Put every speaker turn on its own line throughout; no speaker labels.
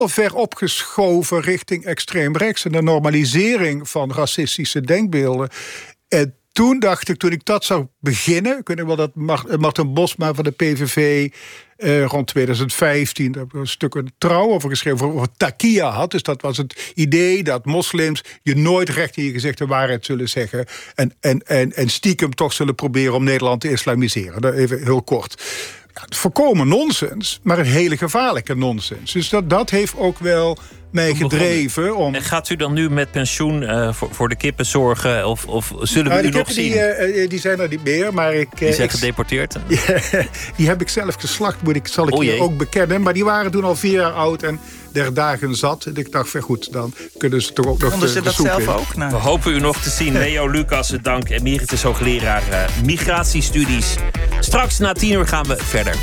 ver opgeschoven richting extreem rechts en de normalisering van racistische denkbeelden. En toen dacht ik, toen ik dat zou beginnen, ik weet nog wel dat Martin Bosma van de PVV rond 2015, daar heb ik een stuk in Trouw over geschreven, over takia had. Dus dat was het idee dat moslims je nooit recht in je gezicht de waarheid zullen zeggen en stiekem toch zullen proberen om Nederland te islamiseren. Dat even heel kort. Ja, voorkomen nonsens, maar een hele gevaarlijke nonsens. Dus dat heeft ook wel mij gedreven om...
En gaat u dan nu met pensioen voor de kippen zorgen? Of zullen we u nog zien?
Die zijn er niet meer, maar
die zijn gedeporteerd?
Die heb ik zelf geslacht, zal ik hier ook bekennen. Maar die waren toen al 4 jaar oud en 30 dagen zat. En ik dacht, goed, dan kunnen ze toch ook nog...
Vonden ze dat zelf ook?
Nou. We hopen u nog te zien. Leo Lucas, dank, emeritus hoogleraar migratiestudies. Straks na 10 uur gaan we verder.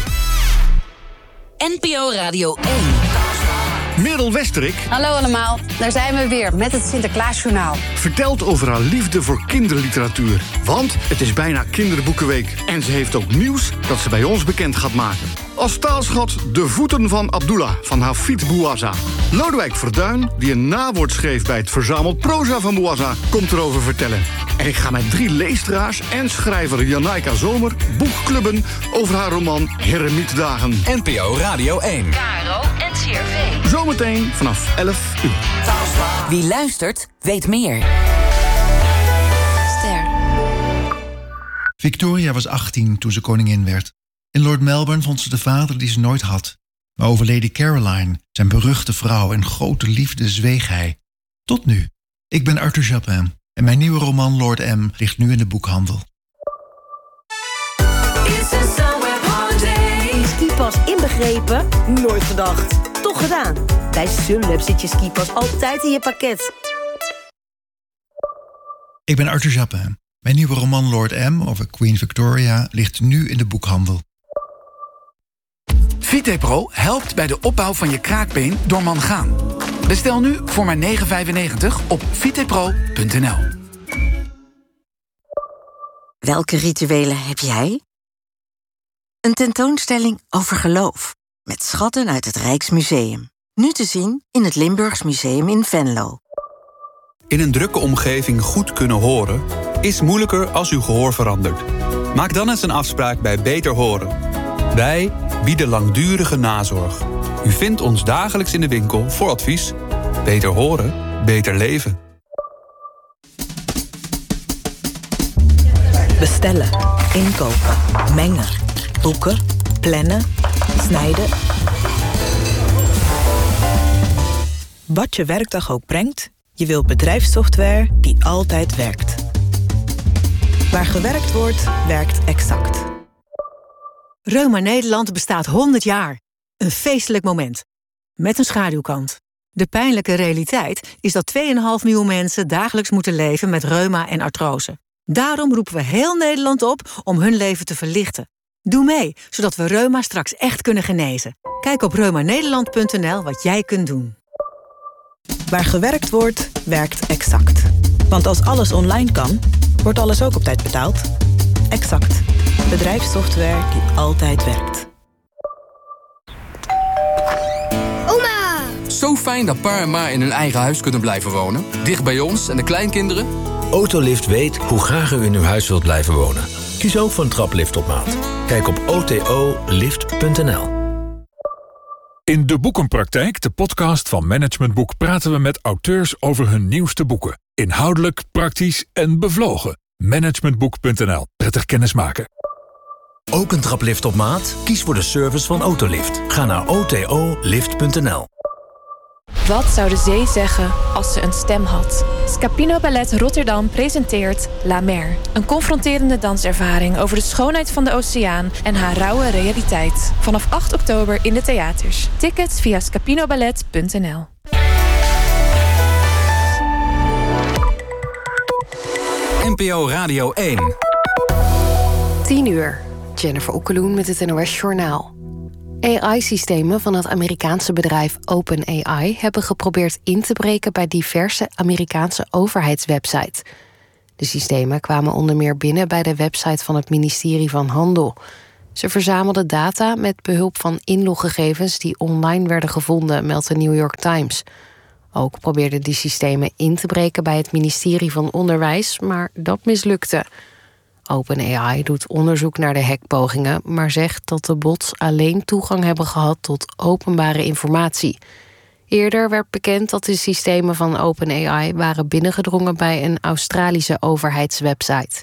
NPO Radio 1.
Merel Westerik.
Hallo allemaal, daar zijn we weer met het Sinterklaasjournaal.
Vertelt over haar liefde voor kinderliteratuur. Want het is bijna Kinderboekenweek. En ze heeft ook nieuws dat ze bij ons bekend gaat maken. Als taalschat De Voeten van Abdullah van Hafid Bouazza. Lodewijk Verduin, die een nawoord schreef bij het verzameld proza van Bouazza, komt erover vertellen. En ik ga met 3 leesteraars en schrijver Janaika Zomer boekclubben over haar roman Heremietdagen.
NPO Radio 1. KRO en CRV.
Zometeen vanaf 11 uur.
Wie luistert, weet meer. Ster.
Victoria was 18 toen ze koningin werd. In Lord Melbourne vond ze de vader die ze nooit had. Maar over Lady Caroline, zijn beruchte vrouw en grote liefde, zweeg hij. Tot nu. Ik ben Arthur Japin en mijn nieuwe roman Lord M ligt nu in de boekhandel.
Skipas inbegrepen? Nooit gedacht. Toch gedaan. Bij Sunweb zit je skipas altijd in je pakket.
Ik ben Arthur Japin. Mijn nieuwe roman Lord M over Queen Victoria ligt nu in de boekhandel.
VitePro helpt bij de opbouw van je kraakbeen door mangaan. Bestel nu voor maar €9,95 op vitepro.nl.
Welke rituelen heb jij? Een tentoonstelling over geloof. Met schatten uit het Rijksmuseum. Nu te zien in het Limburgs Museum in Venlo.
In een drukke omgeving goed kunnen horen is moeilijker als uw gehoor verandert. Maak dan eens een afspraak bij Beter Horen. Wij bieden langdurige nazorg. U vindt ons dagelijks in de winkel voor advies. Beter horen, beter leven.
Bestellen, inkopen, mengen, boeken, plannen, snijden. Wat je werkdag ook brengt, je wilt bedrijfssoftware die altijd werkt. Waar gewerkt wordt, werkt Exact.
Reuma Nederland bestaat 100 jaar. Een feestelijk moment. Met een schaduwkant. De pijnlijke realiteit is dat 2,5 miljoen mensen dagelijks moeten leven met reuma en artrose. Daarom roepen we heel Nederland op om hun leven te verlichten. Doe mee, zodat we reuma straks echt kunnen genezen. Kijk op reumanederland.nl wat jij kunt doen.
Waar gewerkt wordt, werkt Exact. Want als alles online kan, wordt alles ook op tijd betaald. Exact. Bedrijfssoftware die altijd werkt.
Oma! Zo fijn dat pa en ma in hun eigen huis kunnen blijven wonen. Dicht bij ons en de kleinkinderen.
Autolift weet hoe graag u in uw huis wilt blijven wonen. Kies ook voor een traplift op maat. Kijk op otolift.nl.
In De Boekenpraktijk, de podcast van Management Boek, praten we met auteurs over hun nieuwste boeken. Inhoudelijk, praktisch en bevlogen. Managementboek.nl. Prettig kennismaken.
Ook een traplift op maat? Kies voor de service van Autolift. Ga naar otolift.nl.
Wat zou de zee zeggen als ze een stem had? Scapino Ballet Rotterdam presenteert La Mer. Een confronterende danservaring over de schoonheid van de oceaan en haar rauwe realiteit. Vanaf 8 oktober in de theaters. Tickets via scapinoballet.nl.
NPO Radio 1.
10 uur. Jennifer Oekeloen met het NOS Journaal. AI-systemen van het Amerikaanse bedrijf OpenAI hebben geprobeerd in te breken bij diverse Amerikaanse overheidswebsites. De systemen kwamen onder meer binnen bij de website van het ministerie van Handel. Ze verzamelden data met behulp van inloggegevens die online werden gevonden, meldt de New York Times. Ook probeerden die systemen in te breken bij het ministerie van Onderwijs, maar dat mislukte. OpenAI doet onderzoek naar de hackpogingen, maar zegt dat de bots alleen toegang hebben gehad tot openbare informatie. Eerder werd bekend dat de systemen van OpenAI waren binnengedrongen bij een Australische overheidswebsite.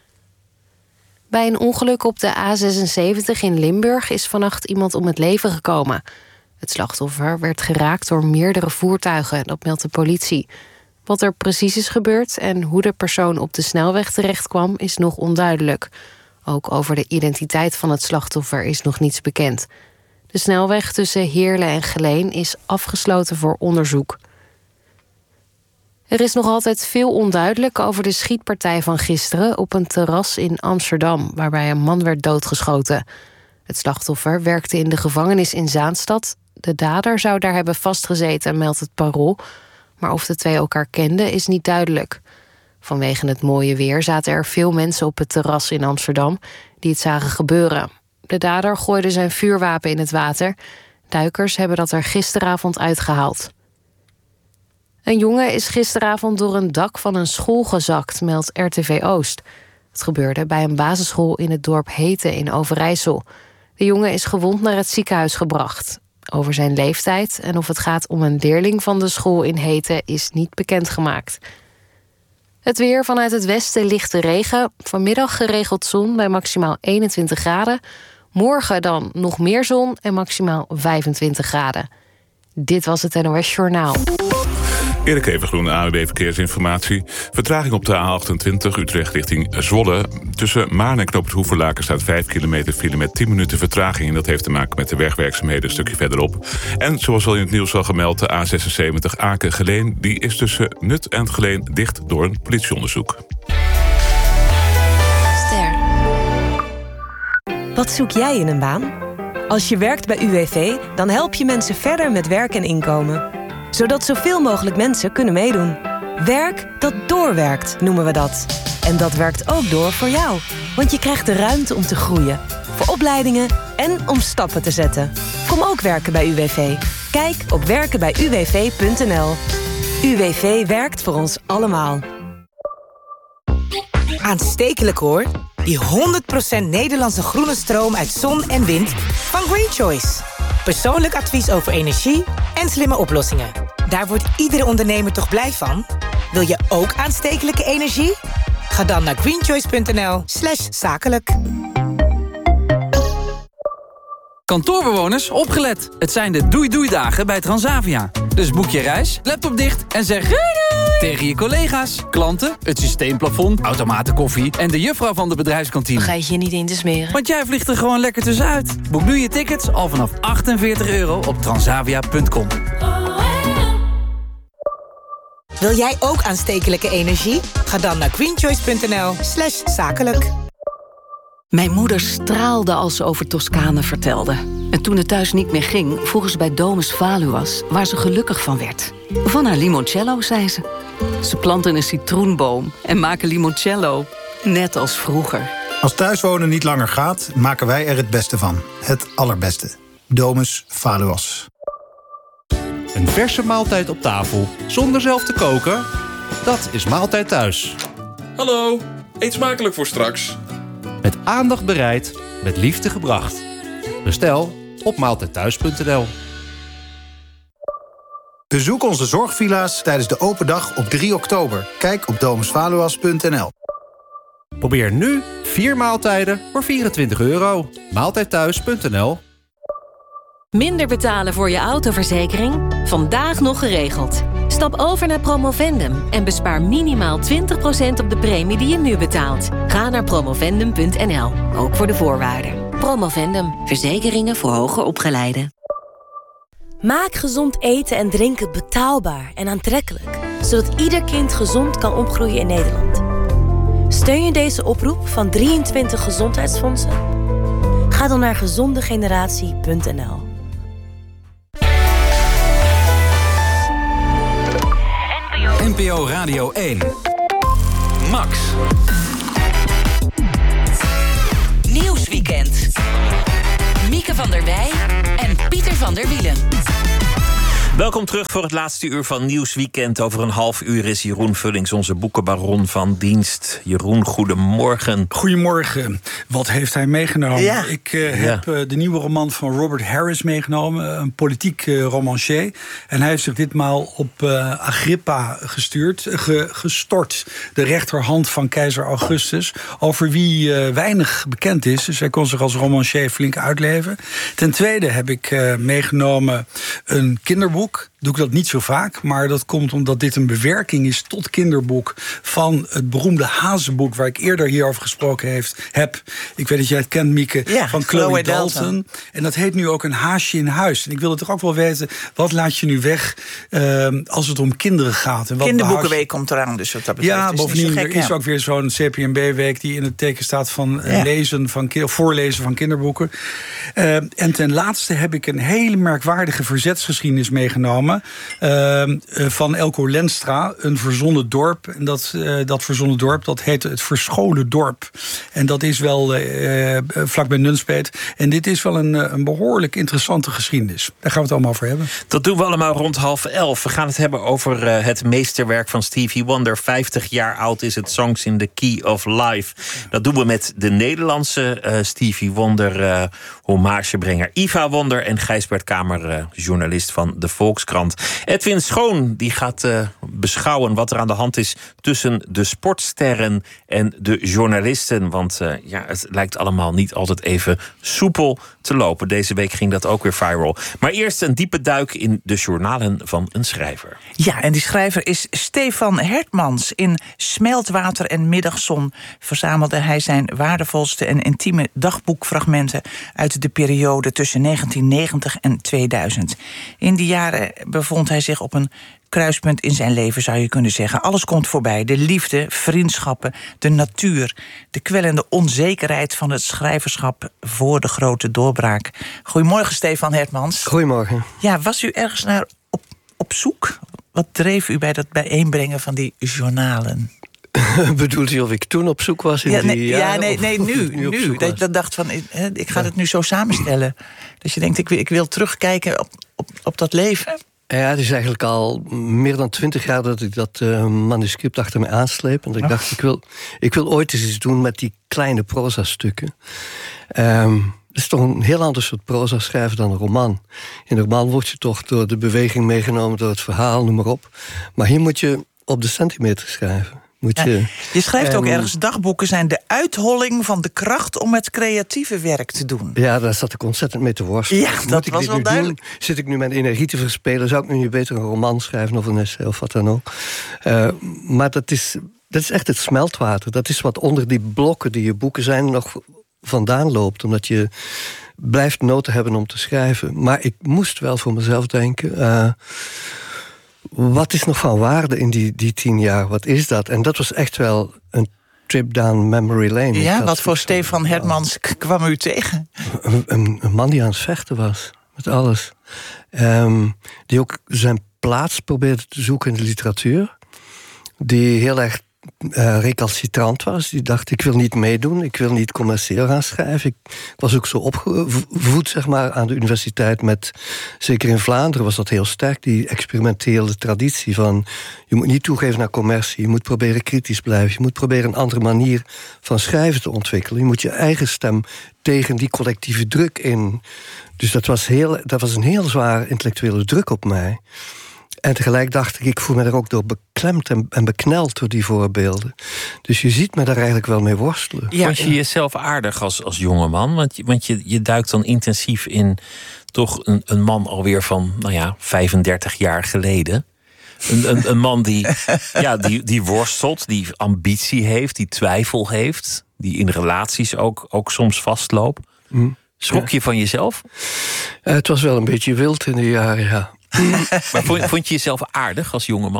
Bij een ongeluk op de A76 in Limburg is vannacht iemand om het leven gekomen. Het slachtoffer werd geraakt door meerdere voertuigen, dat meldt de politie. Wat er precies is gebeurd en hoe de persoon op de snelweg terechtkwam is nog onduidelijk. Ook over de identiteit van het slachtoffer is nog niets bekend. De snelweg tussen Heerlen en Geleen is afgesloten voor onderzoek. Er is nog altijd veel onduidelijk over de schietpartij van gisteren op een terras in Amsterdam, waarbij een man werd doodgeschoten. Het slachtoffer werkte in de gevangenis in Zaanstad. De dader zou daar hebben vastgezeten, meldt het Parool. Maar of de twee elkaar kenden is niet duidelijk. Vanwege het mooie weer zaten er veel mensen op het terras in Amsterdam die het zagen gebeuren. De dader gooide zijn vuurwapen in het water. Duikers hebben dat er gisteravond uitgehaald. Een jongen is gisteravond door een dak van een school gezakt, meldt RTV Oost. Het gebeurde bij een basisschool in het dorp Heten in Overijssel. De jongen is gewond naar het ziekenhuis gebracht. Over zijn leeftijd en of het gaat om een leerling van de school in Heten is niet bekendgemaakt. Het weer: vanuit het westen lichte regen. Vanmiddag geregeld zon bij maximaal 21 graden. Morgen dan nog meer zon en maximaal 25 graden. Dit was het NOS Journaal.
Erik Evengroen, ANWB Verkeersinformatie. Vertraging op de A28 Utrecht richting Zwolle. Tussen Maarn en Knoop het Hoevenlaken staat 5 kilometer file met 10 minuten vertraging. En dat heeft te maken met de wegwerkzaamheden een stukje verderop. En zoals al in het nieuws al gemeld, de A76 Aken-Geleen. Die is tussen Nut en Geleen dicht door een politieonderzoek.
Ster. Wat zoek jij in een baan? Als je werkt bij UWV, dan help je mensen verder met werk en inkomen. Zodat zoveel mogelijk mensen kunnen meedoen. Werk dat doorwerkt, noemen we dat. En dat werkt ook door voor jou. Want je krijgt de ruimte om te groeien. Voor opleidingen en om stappen te zetten. Kom ook werken bij UWV. Kijk op werkenbijuwv.nl. UWV werkt voor ons allemaal.
Aanstekelijk hoor. Die 100% Nederlandse groene stroom uit zon en wind van Green Choice. Persoonlijk advies over energie en slimme oplossingen. Daar wordt iedere ondernemer toch blij van? Wil je ook aanstekelijke energie? Ga dan naar greenchoice.nl/zakelijk.
Kantoorbewoners, opgelet. Het zijn de doei-doei-dagen bij Transavia. Dus boek je reis, laptop dicht en zeg doei doei tegen je collega's, klanten, het systeemplafond, automatenkoffie en de juffrouw van de bedrijfskantine.
Vergeet je niet in te smeren.
Want jij vliegt er gewoon lekker tussenuit. Boek nu je tickets al vanaf €48 op transavia.com.
Wil jij ook aanstekelijke energie? Ga dan naar greenchoice.nl/zakelijk.
Mijn moeder straalde als ze over Toscane vertelde. En toen het thuis niet meer ging, vroeg ze bij Domus Valuas waar ze gelukkig van werd. Van haar limoncello, zei ze. Ze planten een citroenboom en maken limoncello, net als vroeger.
Als thuiswonen niet langer gaat, maken wij er het beste van. Het allerbeste. Domus Valuas.
Een verse maaltijd op tafel, zonder zelf te koken? Dat is Maaltijd Thuis.
Hallo, eet smakelijk voor straks.
Met aandacht bereid, met liefde gebracht. Bestel op maaltijdthuis.nl.
Bezoek onze zorgvilla's tijdens de open dag op 3 oktober. Kijk op domusvaluas.nl.
Probeer nu 4 maaltijden voor €24. Maaltijdthuis.nl.
Minder betalen voor je autoverzekering? Vandaag nog geregeld. Stap over naar Promovendum en bespaar minimaal 20% op de premie die je nu betaalt. Ga naar promovendum.nl, ook voor de voorwaarden. Promovendum, verzekeringen voor hoger opgeleiden.
Maak gezond eten en drinken betaalbaar en aantrekkelijk, zodat ieder kind gezond kan opgroeien in Nederland. Steun je deze oproep van 23 gezondheidsfondsen? Ga dan naar gezondegeneratie.nl.
NPO Radio 1. Max.
Nieuwsweekend.
van der Wij en Pieter van der Wielen.
Welkom terug voor het laatste uur van Nieuwsweekend. Over een half uur is Jeroen Vullings, onze boekenbaron van dienst. Jeroen, goedemorgen.
Goedemorgen. Wat heeft hij meegenomen?
Ja.
Ik heb de nieuwe roman van Robert Harris meegenomen. Een politiek romancier. En hij heeft zich ditmaal op Agrippa gestort. De rechterhand van keizer Augustus. Over wie weinig bekend is. Dus hij kon zich als romancier flink uitleven. Ten tweede heb ik meegenomen een kinderboek. Doe ik dat niet zo vaak, maar dat komt omdat dit een bewerking is tot kinderboek van het beroemde Hazenboek waar ik eerder hierover gesproken heb. Ik weet dat jij het kent, Mieke, van Chloe Dalton. En dat heet nu ook Een Haasje in Huis. En ik wilde toch ook wel weten, wat laat je nu weg als het om kinderen gaat? En wat
Kinderboekenweek komt eraan, dus wat dat betreft.
Ja, bovendien er is ook weer zo'n CPNB-week die in het teken staat van voorlezen van kinderboeken. En ten laatste heb ik een hele merkwaardige verzetsgeschiedenis meegenomen. Van Elko Lenstra, een verzonnen dorp. En dat verzonnen dorp, dat heet het Verscholen Dorp. En dat is wel vlakbij Nunspeet. En dit is wel een behoorlijk interessante geschiedenis. Daar gaan we het allemaal over hebben.
Dat doen we allemaal rond 10:30. We gaan het hebben over het meesterwerk van Stevie Wonder. 50 jaar oud is het, Songs in the Key of Life. Dat doen we met de Nederlandse Stevie Wonder hommagebrenger Iva Wonder en Gijsbert Kamer, journalist van de Volkskrant. Edwin Schoon die gaat beschouwen wat er aan de hand is tussen de sportsterren en de journalisten. Want het lijkt allemaal niet altijd even soepel te lopen. Deze week ging dat ook weer viral. Maar eerst een diepe duik in de journalen van een schrijver.
Ja, en die schrijver is Stefan Hertmans. In Smeltwater en Middagzon verzamelde hij zijn waardevolste en intieme dagboekfragmenten uit de periode tussen 1990 en 2000. In die jaren bevond hij zich op een kruispunt in zijn leven, zou je kunnen zeggen. Alles komt voorbij. De liefde, vriendschappen, de natuur. De kwellende onzekerheid van het schrijverschap voor de grote doorbraak. Goedemorgen, Stefan Hertmans.
Goedemorgen.
Ja, was u ergens naar op zoek? Wat dreef u bij dat bijeenbrengen van die journalen?
Bedoelt u of ik toen op zoek was in die jaren?
Nee, nu. Dat je dacht van, ik ga het nu zo samenstellen. Dat je denkt, ik wil terugkijken op dat leven.
Ja, het is eigenlijk al meer dan 20 jaar dat ik dat manuscript achter me aansleep. En ik dacht, ik wil ooit eens iets doen met die kleine proza-stukken. Het is toch een heel ander soort proza schrijven dan een roman. In een roman word je toch door de beweging meegenomen, door het verhaal, noem maar op. Maar hier moet je op de centimeter schrijven.
Je schrijft ook ergens, dagboeken zijn de uitholling van de kracht om het creatieve werk te doen.
Ja, daar zat ik ontzettend mee te worstelen.
Ja, dat was wel duidelijk.
Zit ik nu mijn energie te verspelen? Zou ik nu beter een roman schrijven of een essay of wat dan ook? Maar dat is echt het smeltwater. Dat is wat onder die blokken die je boeken zijn nog vandaan loopt. Omdat je blijft noten hebben om te schrijven. Maar ik moest wel voor mezelf denken, wat is nog van waarde in die 10 jaar? Wat is dat? En dat was echt wel een trip down memory lane.
Ja, wat voor Stefan Hertmans kwam u tegen?
Een man die aan het vechten was. Met alles. Die ook zijn plaats probeerde te zoeken in de literatuur. Die heel erg recalcitrant was. Die dacht, ik wil niet meedoen. Ik wil niet commercieel gaan schrijven. Ik was ook zo opgevoed, zeg maar, aan de universiteit met, zeker in Vlaanderen was dat heel sterk, die experimentele traditie van, je moet niet toegeven naar commercie. Je moet proberen kritisch blijven. Je moet proberen een andere manier van schrijven te ontwikkelen. Je moet je eigen stem tegen die collectieve druk in. Dus dat was een heel zwaar intellectuele druk op mij. En tegelijk dacht ik voel me er ook door beklemd en bekneld door die voorbeelden. Dus je ziet me daar eigenlijk wel mee worstelen.
Ja, vond je jezelf aardig als jongeman? Want je duikt dan intensief in toch een man alweer van 35 jaar geleden. Een man die worstelt, die ambitie heeft, die twijfel heeft, die in relaties ook soms vastloopt. Schrok je van jezelf?
Het was wel een beetje wild in die jaren, ja.
Maar vond je jezelf aardig als jongeman?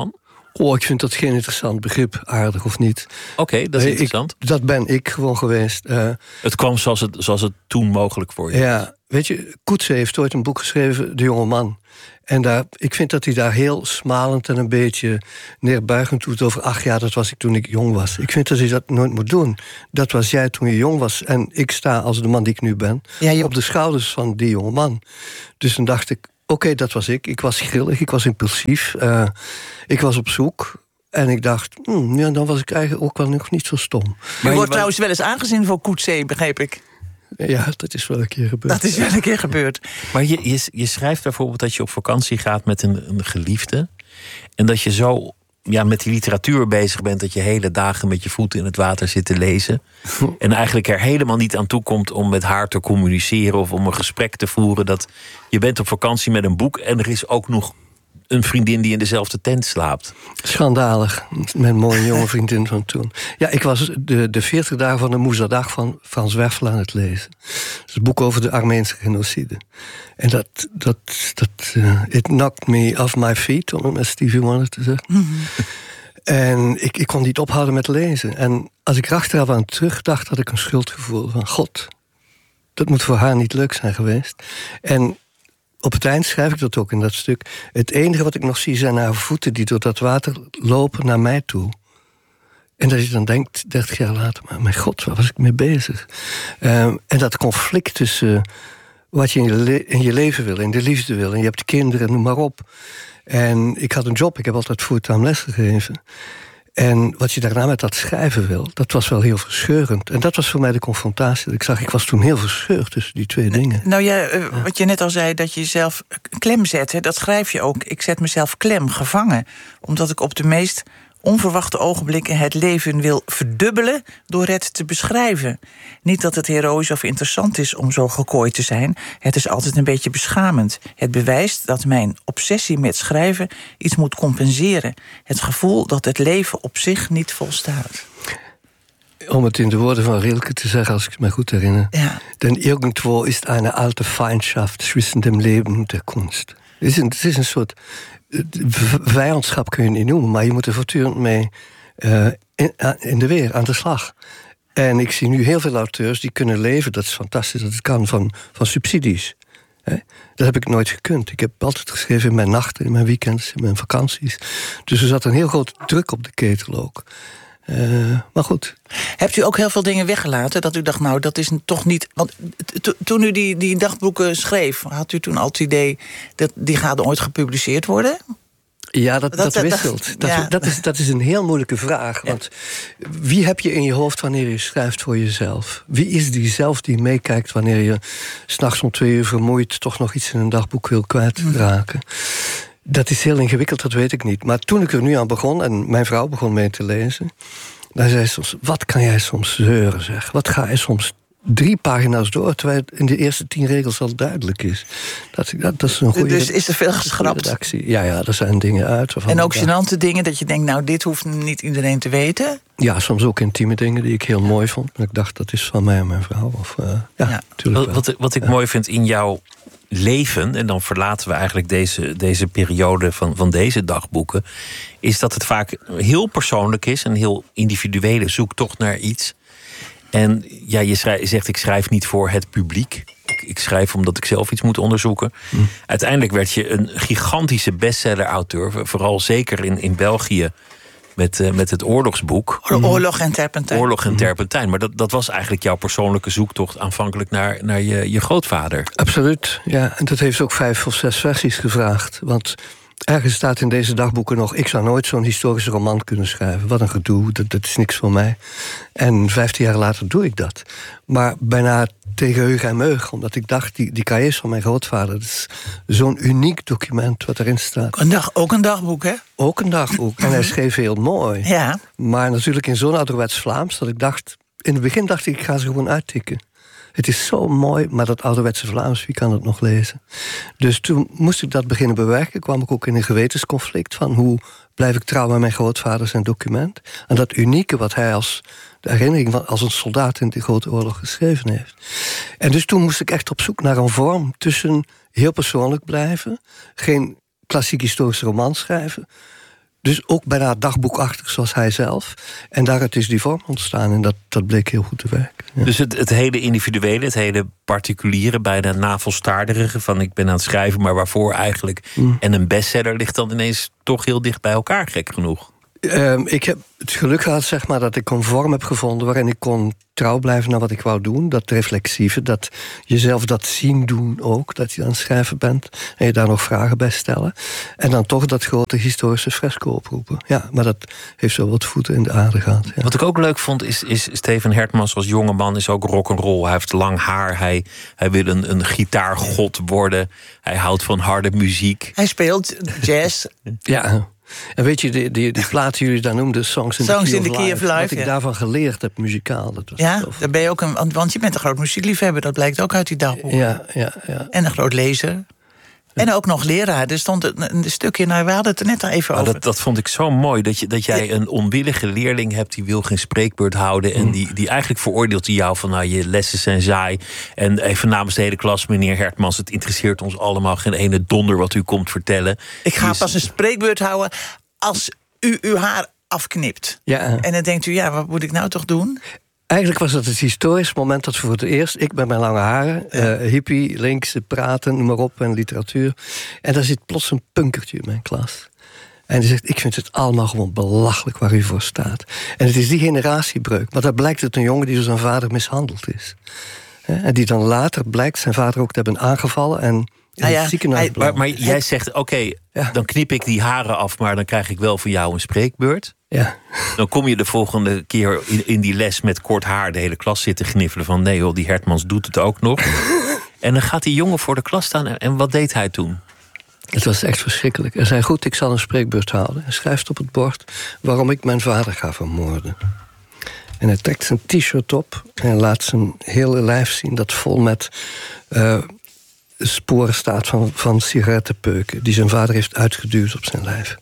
Ik vind dat geen interessant begrip, aardig of niet.
Oké, dat is interessant.
Dat ben ik gewoon geweest.
Het kwam zoals het toen mogelijk voor je was.
Ja, weet je, Coetzee heeft ooit een boek geschreven, De Jonge Man. En ik vind dat hij daar heel smalend en een beetje neerbuigend doet over... ach ja, dat was ik toen ik jong was. Ik vind dat hij dat nooit moet doen. Dat was jij toen je jong was. En ik sta als de man die ik nu ben... op de schouders van die jonge man. Dus dan dacht ik, oké, dat was ik. Ik was grillig, ik was impulsief. Ik was op zoek. En ik dacht, dan was ik eigenlijk ook wel nog niet zo stom.
Maar je wordt trouwens wel eens aangezien voor Coetzee, begreep ik.
Ja, dat is wel een keer gebeurd.
Dat is wel een keer gebeurd.
Maar je schrijft bijvoorbeeld dat je op vakantie gaat met een geliefde. En dat je zo met die literatuur bezig bent... dat je hele dagen met je voeten in het water zit te lezen. En eigenlijk er helemaal niet aan toe komt om met haar te communiceren... of om een gesprek te voeren. Dat je bent op vakantie met een boek... en er is ook nog een vriendin die in dezelfde tent slaapt.
Schandalig. Mijn mooie jonge vriendin van toen. Ja, ik was de 40 dagen van de Moezadag van Frans Werfel aan het lezen. Dat is een boek over de Armeense genocide. En it knocked me off my feet, om het met Stevie Wonder te zeggen. Mm-hmm. En ik kon niet ophouden met lezen. En als ik er achteraf aan terugdacht, had ik een schuldgevoel van... God, dat moet voor haar niet leuk zijn geweest. En op het eind schrijf ik dat ook in dat stuk. Het enige wat ik nog zie zijn haar voeten die door dat water lopen naar mij toe. En dat je dan denkt, 30 jaar later... maar mijn god, waar was ik mee bezig? En dat conflict tussen wat je in je leven wil... in de liefde wil, en je hebt kinderen, noem maar op. En ik had een job, ik heb altijd fulltime les gegeven... En wat je daarna met dat schrijven wil, dat was wel heel verscheurend. En dat was voor mij de confrontatie. Ik was toen heel verscheurd tussen die twee dingen.
Nou ja, wat je net al zei, dat je jezelf klem zet, dat schrijf je ook. Ik zet mezelf klem, gevangen. Omdat ik op de meest onverwachte ogenblikken het leven wil verdubbelen door het te beschrijven. Niet dat het heroïsch of interessant is om zo gekooid te zijn. Het is altijd een beetje beschamend. Het bewijst dat mijn obsessie met schrijven iets moet compenseren. Het gevoel dat het leven op zich niet volstaat.
Om het in de woorden van Rilke te zeggen, als ik me goed herinner. Ja. Denn irgendwo ist eine alte Feindschaft zwischen dem Leben und der Kunst. Het is een soort vijandschap, kun je het niet noemen, maar je moet er voortdurend mee in de weer aan de slag. En ik zie nu heel veel auteurs die kunnen leven, dat is fantastisch dat het kan, van subsidies. Dat heb ik nooit gekund. Ik heb altijd geschreven in mijn nachten, in mijn weekends, in mijn vakanties. Dus er zat een heel grote druk op de ketel ook. Maar goed.
Hebt u ook heel veel dingen weggelaten dat u dacht, nou, dat is toch niet... Want toen u die dagboeken schreef, had u toen al het idee dat die gaan ooit gepubliceerd worden?
Ja, dat wisselt. Dat is een heel moeilijke vraag. Want wie heb je in je hoofd wanneer je schrijft voor jezelf? Wie is die zelf die meekijkt wanneer je 's nachts om 2 uur vermoeid toch nog iets in een dagboek wil kwijtraken? Dat is heel ingewikkeld, dat weet ik niet. Maar toen ik er nu aan begon, en mijn vrouw begon mee te lezen... dan zei ze soms, wat kan jij soms zeuren, zeg? Wat ga je soms 3 pagina's door, terwijl het in de eerste 10 regels al duidelijk is. Dat is een goede.
Dus is er veel geschrapt?
Redactie. Ja, er zijn dingen uit.
En ook gênante dingen dat je denkt, nou, dit hoeft niet iedereen te weten?
Ja, soms ook intieme dingen die ik heel mooi vond. Maar ik dacht, dat is van mij en mijn vrouw. Natuurlijk.
Wat ik mooi vind in jouw leven, en dan verlaten we eigenlijk deze periode van deze dagboeken, is dat het vaak heel persoonlijk is, een heel individuele zoektocht naar iets. En ja, je zegt, ik schrijf niet voor het publiek. Ik schrijf omdat ik zelf iets moet onderzoeken. Uiteindelijk werd je een gigantische bestseller-auteur. Vooral zeker in België met het oorlogsboek.
Oorlog en Terpentijn.
Oorlog en Terpentijn. Maar dat was eigenlijk jouw persoonlijke zoektocht aanvankelijk naar je grootvader.
Absoluut, ja. En dat heeft ook 5 of 6 versies gevraagd. Want ergens staat in deze dagboeken nog, ik zou nooit zo'n historische roman kunnen schrijven. Wat een gedoe, dat is niks voor mij. En 15 jaar later doe ik dat. Maar bijna tegen heug en meug, omdat ik dacht, die cahiers van mijn grootvader, dat is zo'n uniek document wat erin staat.
Ook een dagboek, hè?
Ook een dagboek. En hij schreef heel mooi.
Ja.
Maar natuurlijk in zo'n ouderwets Vlaams, dat ik dacht, in het begin dacht ik ga ze gewoon uittikken. Het is zo mooi, maar dat ouderwetse Vlaams, wie kan het nog lezen? Dus toen moest ik dat beginnen bewerken. Kwam ik ook in een gewetensconflict van hoe blijf ik trouw aan mijn grootvader zijn document. En dat unieke wat hij als de herinnering van als een soldaat in de Grote Oorlog geschreven heeft. En dus toen moest ik echt op zoek naar een vorm tussen heel persoonlijk blijven, geen klassiek historische roman schrijven, Dus ook bijna dagboekachtig zoals hij zelf. En daaruit is die vorm ontstaan. En dat bleek heel goed te werken. Ja.
Dus het hele individuele, het hele particuliere, bijna navelstaarderige van ik ben aan het schrijven, maar waarvoor eigenlijk. En een bestseller ligt dan ineens toch heel dicht bij elkaar, gek genoeg.
Ik heb het geluk gehad, zeg maar, dat ik een vorm heb gevonden waarin ik kon trouw blijven naar wat ik wou doen. Dat reflexieve, dat jezelf dat zien doen ook. Dat je aan het schrijven bent en je daar nog vragen bij stellen. En dan toch dat grote historische fresco oproepen. Ja, maar dat heeft zo wat voeten in de aarde gehad. Ja.
Wat ik ook leuk vond, is Steven Hertmans als jongeman is ook rock'n'roll. Hij heeft lang haar, hij wil een gitaargod worden. Hij houdt van harde muziek.
Hij speelt jazz.
Ja. En weet je, die plaat die jullie daar noemden, Songs in the Key of Life. Wat ik daarvan geleerd heb, muzikaal. Dat was
daar ben je ook want je bent een groot muziekliefhebber. Dat blijkt ook uit die dagboek.
Ja.
En een groot lezer. En ook nog leraar. Er stond een stukje, we hadden het er net al even over.
Dat vond ik zo mooi, dat jij een onwillige leerling hebt die wil geen spreekbeurt houden. En die eigenlijk veroordeelt die jou van je lessen zijn saai. En even namens de hele klas, meneer Hertmans, het interesseert ons allemaal geen ene donder wat u komt vertellen.
Ik ga pas een spreekbeurt houden als u uw haar afknipt.
Ja.
En dan denkt u, wat moet ik nou toch doen?
Eigenlijk was het historisch moment dat voor het eerst, ik met mijn lange haren, hippie, links, praten, noem maar op, en literatuur. En daar zit plots een punkertje in mijn klas. En die zegt, ik vind het allemaal gewoon belachelijk waar u voor staat. En het is die generatiebreuk. Maar daar blijkt het een jongen die door zijn vader mishandeld is. En die dan later blijkt zijn vader ook te hebben aangevallen en in het ziekenhuis.
Maar jij zegt, oké, dan knip ik die haren af, maar dan krijg ik wel van jou een spreekbeurt.
Ja.
Dan kom je de volgende keer in die les met kort haar de hele klas zitten gniffelen van nee joh, die Hertmans doet het ook nog. En dan gaat die jongen voor de klas staan en wat deed hij toen?
Het was echt verschrikkelijk. Hij zei, goed, ik zal een spreekbeurt houden. Hij schrijft op het bord waarom ik mijn vader ga vermoorden. En hij trekt zijn t-shirt op en laat zijn hele lijf zien dat vol met sporen staat van sigarettenpeuken die zijn vader heeft uitgeduwd op zijn lijf.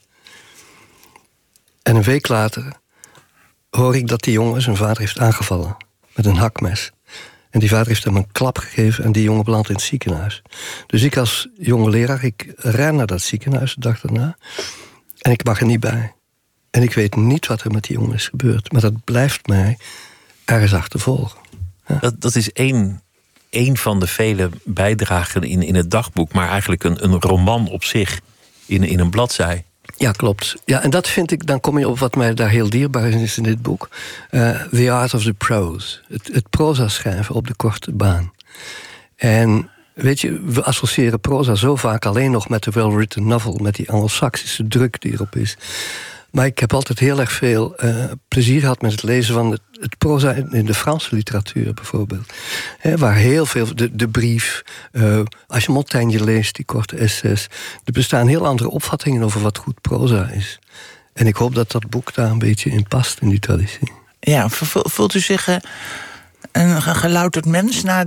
En een week later hoor ik dat die jongen zijn vader heeft aangevallen met een hakmes. En die vader heeft hem een klap gegeven en die jongen belandt in het ziekenhuis. Dus ik als jonge leraar, ik ren naar dat ziekenhuis de dag daarna. En ik mag er niet bij. En ik weet niet wat er met die jongen is gebeurd. Maar dat blijft mij ergens achtervolgen. Ja.
Dat is één van de vele bijdragen in het dagboek, maar eigenlijk een roman op zich in een bladzij.
Ja, klopt. Ja, en dat vind ik, dan kom je op wat mij daar heel dierbaar is in dit boek. The Art of the Prose. Het proza schrijven op de korte baan. En weet je, we associëren proza zo vaak alleen nog met de well-written novel, met die Anglo-Saxische druk die erop is. Maar ik heb altijd heel erg veel plezier gehad met het lezen van het proza in de Franse literatuur bijvoorbeeld. Waar heel veel, de brief, als je Montaigne leest, die korte essays, er bestaan heel andere opvattingen over wat goed proza is. En ik hoop dat dat boek daar een beetje in past, in die traditie.
Ja, voelt u zich een gelouterd mens na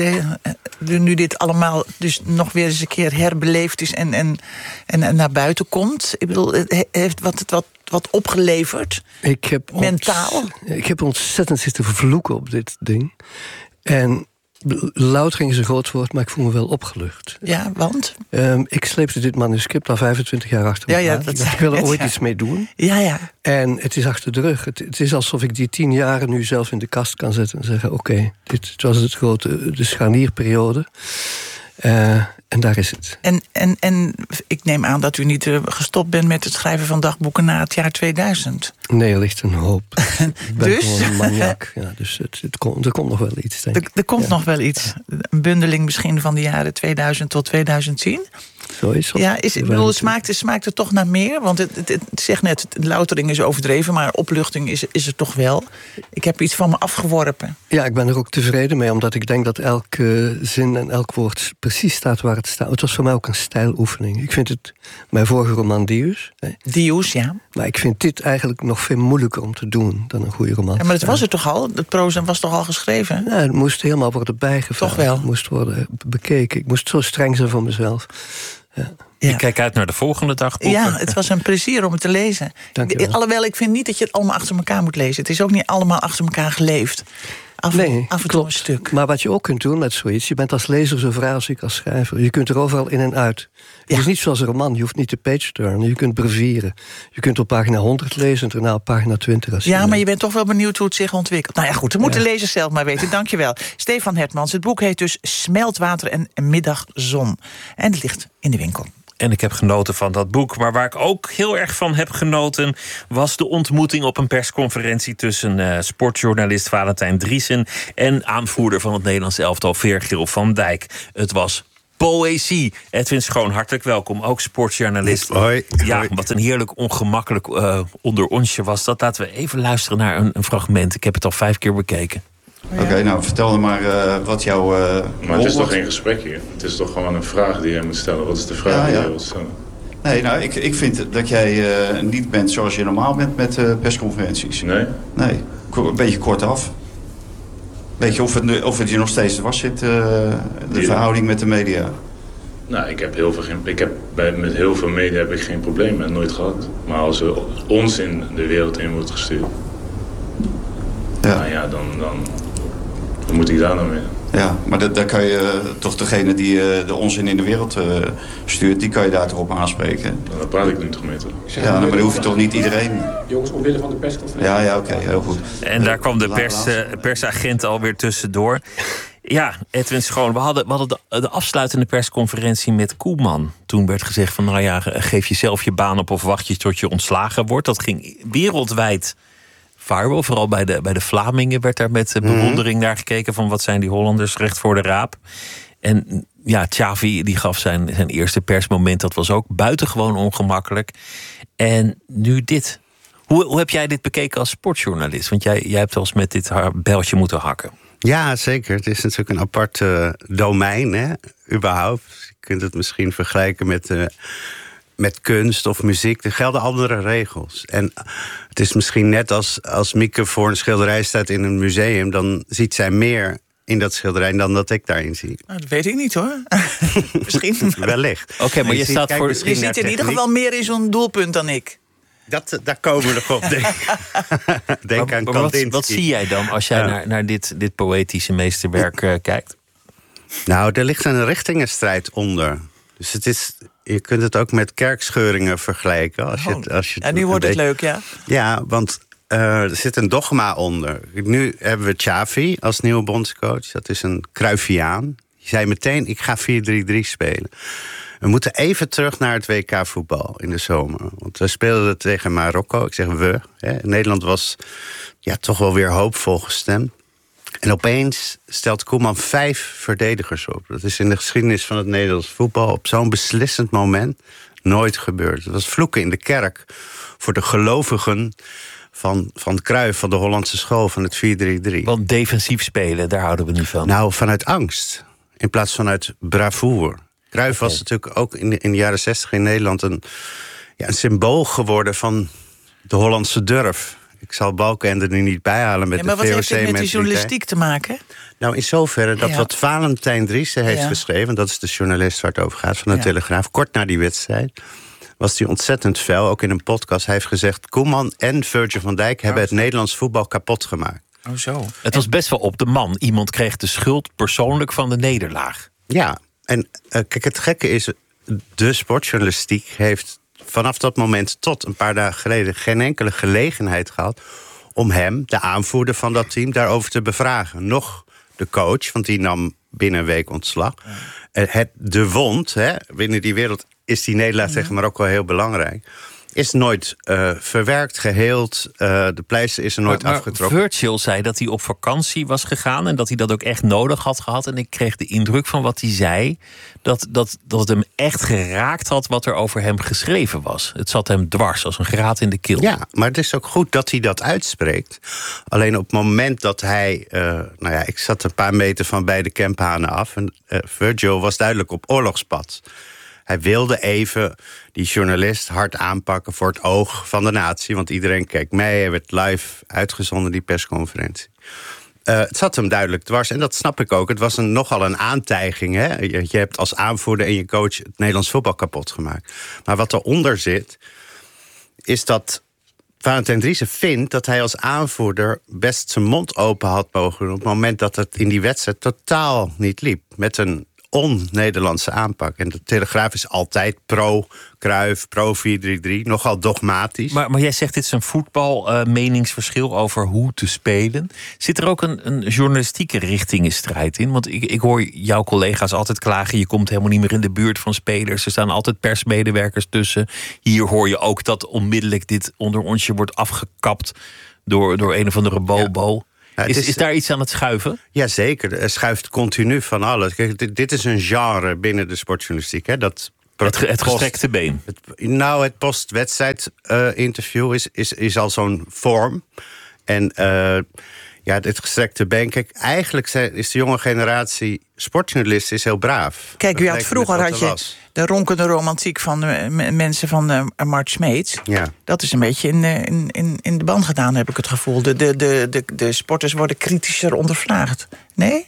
nu dit allemaal dus nog weer eens een keer herbeleefd is en naar buiten komt? Ik bedoel, heeft wat opgeleverd? Mentaal?
Ik heb ontzettend zitten vloeken op dit ding. En loutering is een groot woord, maar ik voel me wel opgelucht.
Ja, want?
Ik sleepte dit manuscript al 25 jaar achter me aan. Ik wil er ooit iets mee doen.
Ja.
En het is achter de rug. Het is alsof ik die 10 jaren nu zelf in de kast kan zetten en zeggen, oké, dit was de scharnierperiode. En daar is het.
En ik neem aan dat u niet gestopt bent met het schrijven van dagboeken na het jaar 2000.
Nee, er ligt een hoop. Ik ben
dus?
gewoon een maniak. Ja, dus er komt nog wel iets, denk ik.
Er komt nog wel iets. Een bundeling misschien van de jaren 2000 tot 2010.
Zo is het.
Ja, smaakt het toch naar meer? Want het zegt net, loutering is overdreven, maar opluchting is er toch wel. Ik heb iets van me afgeworpen.
Ja, ik ben er ook tevreden mee, omdat ik denk dat elke zin en elk woord precies staat waar het staat. Het was voor mij ook een stijloefening. Ik vind het, mijn vorige roman Dius.
Dius, ja.
Maar ik vind dit eigenlijk nog veel moeilijker om te doen dan een goede roman.
Ja, maar het was er toch al? Het proza was toch al geschreven?
Ja, het moest helemaal worden bijgevraagd.
Toch wel?
Het moest worden bekeken. Ik moest zo streng zijn voor mezelf. Ja.
Ik kijk uit naar de volgende dagboeken.
Ja, het was een plezier om het te lezen.
Dank je wel.
Alhoewel, ik vind niet dat je het allemaal achter elkaar moet lezen. Het is ook niet allemaal achter elkaar geleefd. Af en toe een stuk.
Maar wat je ook kunt doen met zoiets, je bent als lezer zo vrij als ik als schrijver. Je kunt er overal in en uit. Het is niet zoals een roman, je hoeft niet te page-turnen. Je kunt brevieren. Je kunt op pagina 100 lezen en daarna op pagina 20.
Maar je bent toch wel benieuwd hoe het zich ontwikkelt. Nou ja, goed, dat moet de lezer zelf maar weten. Dankjewel. Stefan Hertmans, het boek heet dus Smeltwater en Middagzon. En het ligt in de winkel.
En ik heb genoten van dat boek. Maar waar ik ook heel erg van heb genoten was de ontmoeting op een persconferentie tussen sportjournalist Valentijn Driessen en aanvoerder van het Nederlands elftal Virgil van Dijk. Het was poëzie. Edwin Schoon, hartelijk welkom. Ook sportjournalist.
Hoi.
Ja, wat een heerlijk ongemakkelijk onder onsje was dat. Laten we even luisteren naar een fragment. Ik heb het al 5 keer bekeken.
Oké, nou vertel dan maar wat jouw
maar het is toch geen gesprek hier? Het is toch gewoon een vraag die jij moet stellen? Wat is de vraag die jij wilt stellen?
Nee, nou, ik vind dat jij niet bent zoals je normaal bent met persconferenties.
Nee?
Nee, een beetje kortaf. Weet je of het je nog steeds dwars zit, de verhouding met de media?
Nou, met heel veel media heb ik geen probleem met, nooit gehad. Maar als er onzin de wereld in wordt gestuurd...
Ja.
Nou ja, dan moet ik daar nou mee.
Ja, maar daar kan je toch degene die de onzin in de wereld stuurt, die kan je daar toch op aanspreken?
Daar praat ik nu toch mee, toch?
Ja, maar dan hoef je toch niet iedereen...
Jongens, omwille van de persconferentie.
Ja, oké, heel goed.
En daar kwam de persagent alweer tussendoor. Ja, Edwin Schoon, we hadden de afsluitende persconferentie met Koeman. Toen werd gezegd van, nou ja, geef jezelf je baan op of wacht je tot je ontslagen wordt. Dat ging wereldwijd viral. Vooral bij de Vlamingen werd daar met bewondering naar gekeken van wat zijn die Hollanders recht voor de raap. En ja, Xavi die gaf zijn eerste persmoment. Dat was ook buitengewoon ongemakkelijk. En nu dit. Hoe heb jij dit bekeken als sportjournalist? Want jij hebt wel eens met dit bijltje moeten hakken.
Ja, zeker. Het is natuurlijk een apart domein, hè, überhaupt. Je kunt het misschien vergelijken met kunst of muziek. Er gelden andere regels. En het is misschien net als Mieke voor een schilderij staat in een museum, dan ziet zij meer in dat schilderij dan dat ik daarin zie.
Nou, dat weet ik niet, hoor. Misschien.
Wellicht.
Oké, maar je staat voor...
Je ziet in ieder geval meer in zo'n doelpunt dan ik.
Daar komen we nog op, denk aan Kandinsky.
Wat zie jij dan als jij naar dit poëtische meesterwerk kijkt?
Nou, er ligt een richtingenstrijd onder. Dus je kunt het ook met kerkscheuringen vergelijken.
En nu wordt het leuk, ja?
Ja, want er zit een dogma onder. Nu hebben we Xavi als nieuwe bondscoach. Dat is een Cruyffiaan. Die zei meteen, ik ga 4-3-3 spelen. We moeten even terug naar het WK-voetbal in de zomer. Want we speelden tegen Marokko. Ik zeg we. Hè. Nederland was toch wel weer hoopvol gestemd. En opeens stelt Koeman 5 verdedigers op. Dat is in de geschiedenis van het Nederlands voetbal op zo'n beslissend moment nooit gebeurd. Het was vloeken in de kerk voor de gelovigen van Cruyff, van de Hollandse school, van het 4-3-3.
Want defensief spelen, daar houden we niet van.
Nou, vanuit angst. In plaats van uit bravoure. Cruyff was natuurlijk ook in de jaren 60 in Nederland een symbool geworden van de Hollandse durf. Ik zal Balkenende er niet bij halen met de VOC.
Maar wat heeft het met die journalistiek te maken?
Nou, in zoverre dat wat Valentijn Driessen heeft geschreven, dat is de journalist waar het over gaat, van de Telegraaf, kort na die wedstrijd, was hij ontzettend fel, ook in een podcast. Hij heeft gezegd, Koeman en Virgil van Dijk hebben het Nederlands voetbal kapot gemaakt.
Oh zo.
Het was best wel op de man. Iemand kreeg de schuld persoonlijk van de nederlaag.
Ja, en kijk, het gekke is, de sportjournalistiek heeft vanaf dat moment tot een paar dagen geleden geen enkele gelegenheid gehad om hem, de aanvoerder van dat team, daarover te bevragen. Nog de coach, want die nam binnen een week ontslag. De wond, binnen die wereld is die nederlaag tegen Marokko heel belangrijk. Is nooit verwerkt, geheeld. De pleister is er nooit afgetrokken.
Virgil zei dat hij op vakantie was gegaan en dat hij dat ook echt nodig had gehad. En ik kreeg de indruk van wat hij zei, dat het hem echt geraakt had wat er over hem geschreven was. Het zat hem dwars, als een graat in de keel.
Ja, maar het is ook goed dat hij dat uitspreekt. Alleen op het moment dat hij... ik zat een paar meter van beide kemphanen af. En Virgil was duidelijk op oorlogspad. Hij wilde even die journalist hard aanpakken voor het oog van de natie. Want iedereen keek mee, hij werd live uitgezonden, die persconferentie. Het zat hem duidelijk dwars en dat snap ik ook. Het was nogal een aantijging. Hè? Je hebt als aanvoerder en je coach het Nederlands voetbal kapot gemaakt. Maar wat eronder zit, is dat Valentijn Driessen vindt dat hij als aanvoerder best zijn mond open had mogen doen op het moment dat het in die wedstrijd totaal niet liep. Met een on-Nederlandse aanpak. En de Telegraaf is altijd pro-Cruijff, pro-4-3-3, nogal dogmatisch.
Maar jij zegt dit is een voetbalmeningsverschil over hoe te spelen. Zit er ook een journalistieke richtingenstrijd in? Want ik hoor jouw collega's altijd klagen, je komt helemaal niet meer in de buurt van spelers. Er staan altijd persmedewerkers tussen. Hier hoor je ook dat onmiddellijk dit onder onsje wordt afgekapt door een of andere bobo. Ja. Is daar iets aan het schuiven?
Jazeker, er schuift continu van alles. Kijk, dit is een genre binnen de sportjournalistiek. Hè, dat
het gestrekte been.
Het post-wedstrijd interview is al zo'n vorm. En dit gestrekte been. Kijk, eigenlijk is de jonge generatie sportjournalisten is heel braaf.
Kijk, vroeger had je de ronkende romantiek van mensen van Mart Smeets.
Ja.
Dat is een beetje in de band gedaan, heb ik het gevoel. De sporters worden kritischer ondervraagd. Nee?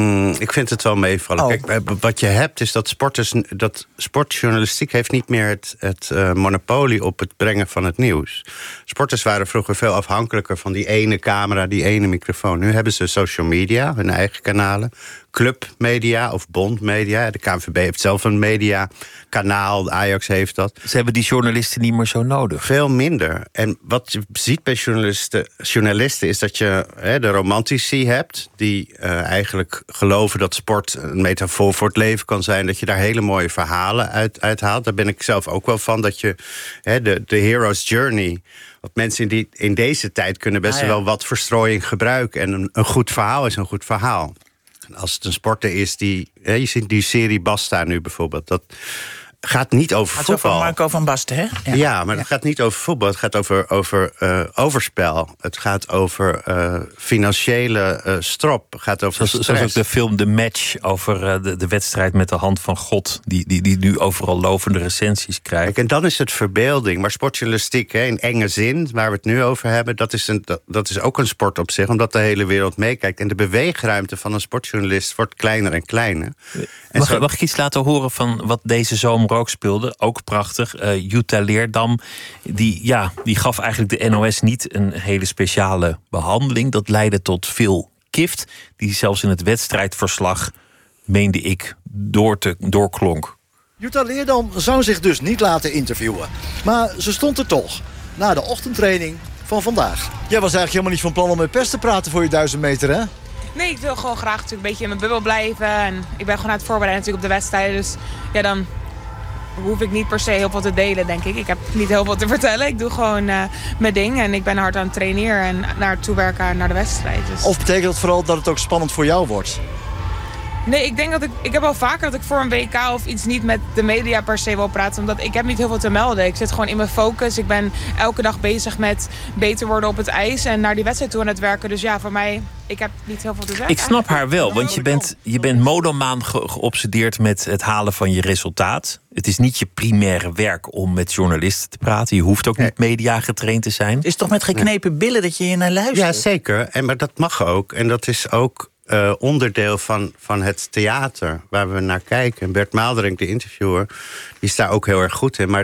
Ik vind het wel meevallen.
Oh.
Kijk, wat je hebt is dat sportjournalistiek heeft niet meer het monopolie op het brengen van het nieuws. Sporters waren vroeger veel afhankelijker van die ene camera, die ene microfoon. Nu hebben ze social media, hun eigen kanalen. Clubmedia of bondmedia. De KNVB heeft zelf een mediakanaal, de Ajax heeft dat.
Ze hebben die journalisten niet meer zo nodig.
Veel minder. En wat je ziet bij journalisten is dat je de romantici hebt, die eigenlijk geloven dat sport een metafoor voor het leven kan zijn, dat je daar hele mooie verhalen uithaalt. Daar ben ik zelf ook wel van, dat je de hero's journey, wat mensen in deze tijd kunnen best wel wat verstrooiing gebruiken. En een goed verhaal is een goed verhaal. Als het een sporter is je ziet die serie Basta nu bijvoorbeeld. Dat gaat niet over voetbal. Het gaat over
Marco van Basten, hè?
Ja, maar het gaat niet over voetbal. Het gaat over overspel. Het gaat over financiële strop. Het gaat over
zoals ook de film The Match over de wedstrijd met de hand van God, die nu overal lovende recensies krijgt.
Kijk, en dan is het verbeelding. Maar sportjournalistiek, in enge zin, waar we het nu over hebben, dat is ook een sport op zich, omdat de hele wereld meekijkt. En de beweegruimte van een sportjournalist wordt kleiner en kleiner.
Mag ik iets laten horen van wat deze zomer ook speelde? Ook prachtig. Jutta Leerdam, die gaf eigenlijk de NOS niet een hele speciale behandeling. Dat leidde tot veel kift, die zelfs in het wedstrijdverslag, meende ik, doorklonk.
Jutta Leerdam zou zich dus niet laten interviewen. Maar ze stond er toch, na de ochtendtraining van vandaag. Jij was eigenlijk helemaal niet van plan om met pers te praten voor je 1000 meter, hè?
Nee, ik wil gewoon graag natuurlijk een beetje in mijn bubbel blijven. En ik ben gewoon aan het voorbereiden natuurlijk op de wedstrijd. Dus ja, dan hoef ik niet per se heel veel te delen, denk ik. Ik heb niet heel veel te vertellen. Ik doe gewoon mijn ding. En ik ben hard aan het trainen en naartoe werken naar de wedstrijd. Dus.
Of betekent dat vooral dat het ook spannend voor jou wordt?
Nee, ik denk dat ik heb wel vaker dat ik voor een WK of iets niet met de media per se wil praten. Omdat ik heb niet heel veel te melden. Ik zit gewoon in mijn focus. Ik ben elke dag bezig met beter worden op het ijs en naar die wedstrijd toe aan het werken. Dus ja, voor mij, ik heb niet heel veel te zeggen.
Ik snap haar wel, want je bent monomaan geobsedeerd met het halen van je resultaat. Het is niet je primaire werk om met journalisten te praten. Je hoeft ook niet media getraind te zijn.
Het is toch met geknepen billen dat je hier naar luistert?
Ja, zeker. Maar dat mag ook. En dat is ook onderdeel van het theater waar we naar kijken. En Bert Maalderink, de interviewer, die is daar ook heel erg goed in. Maar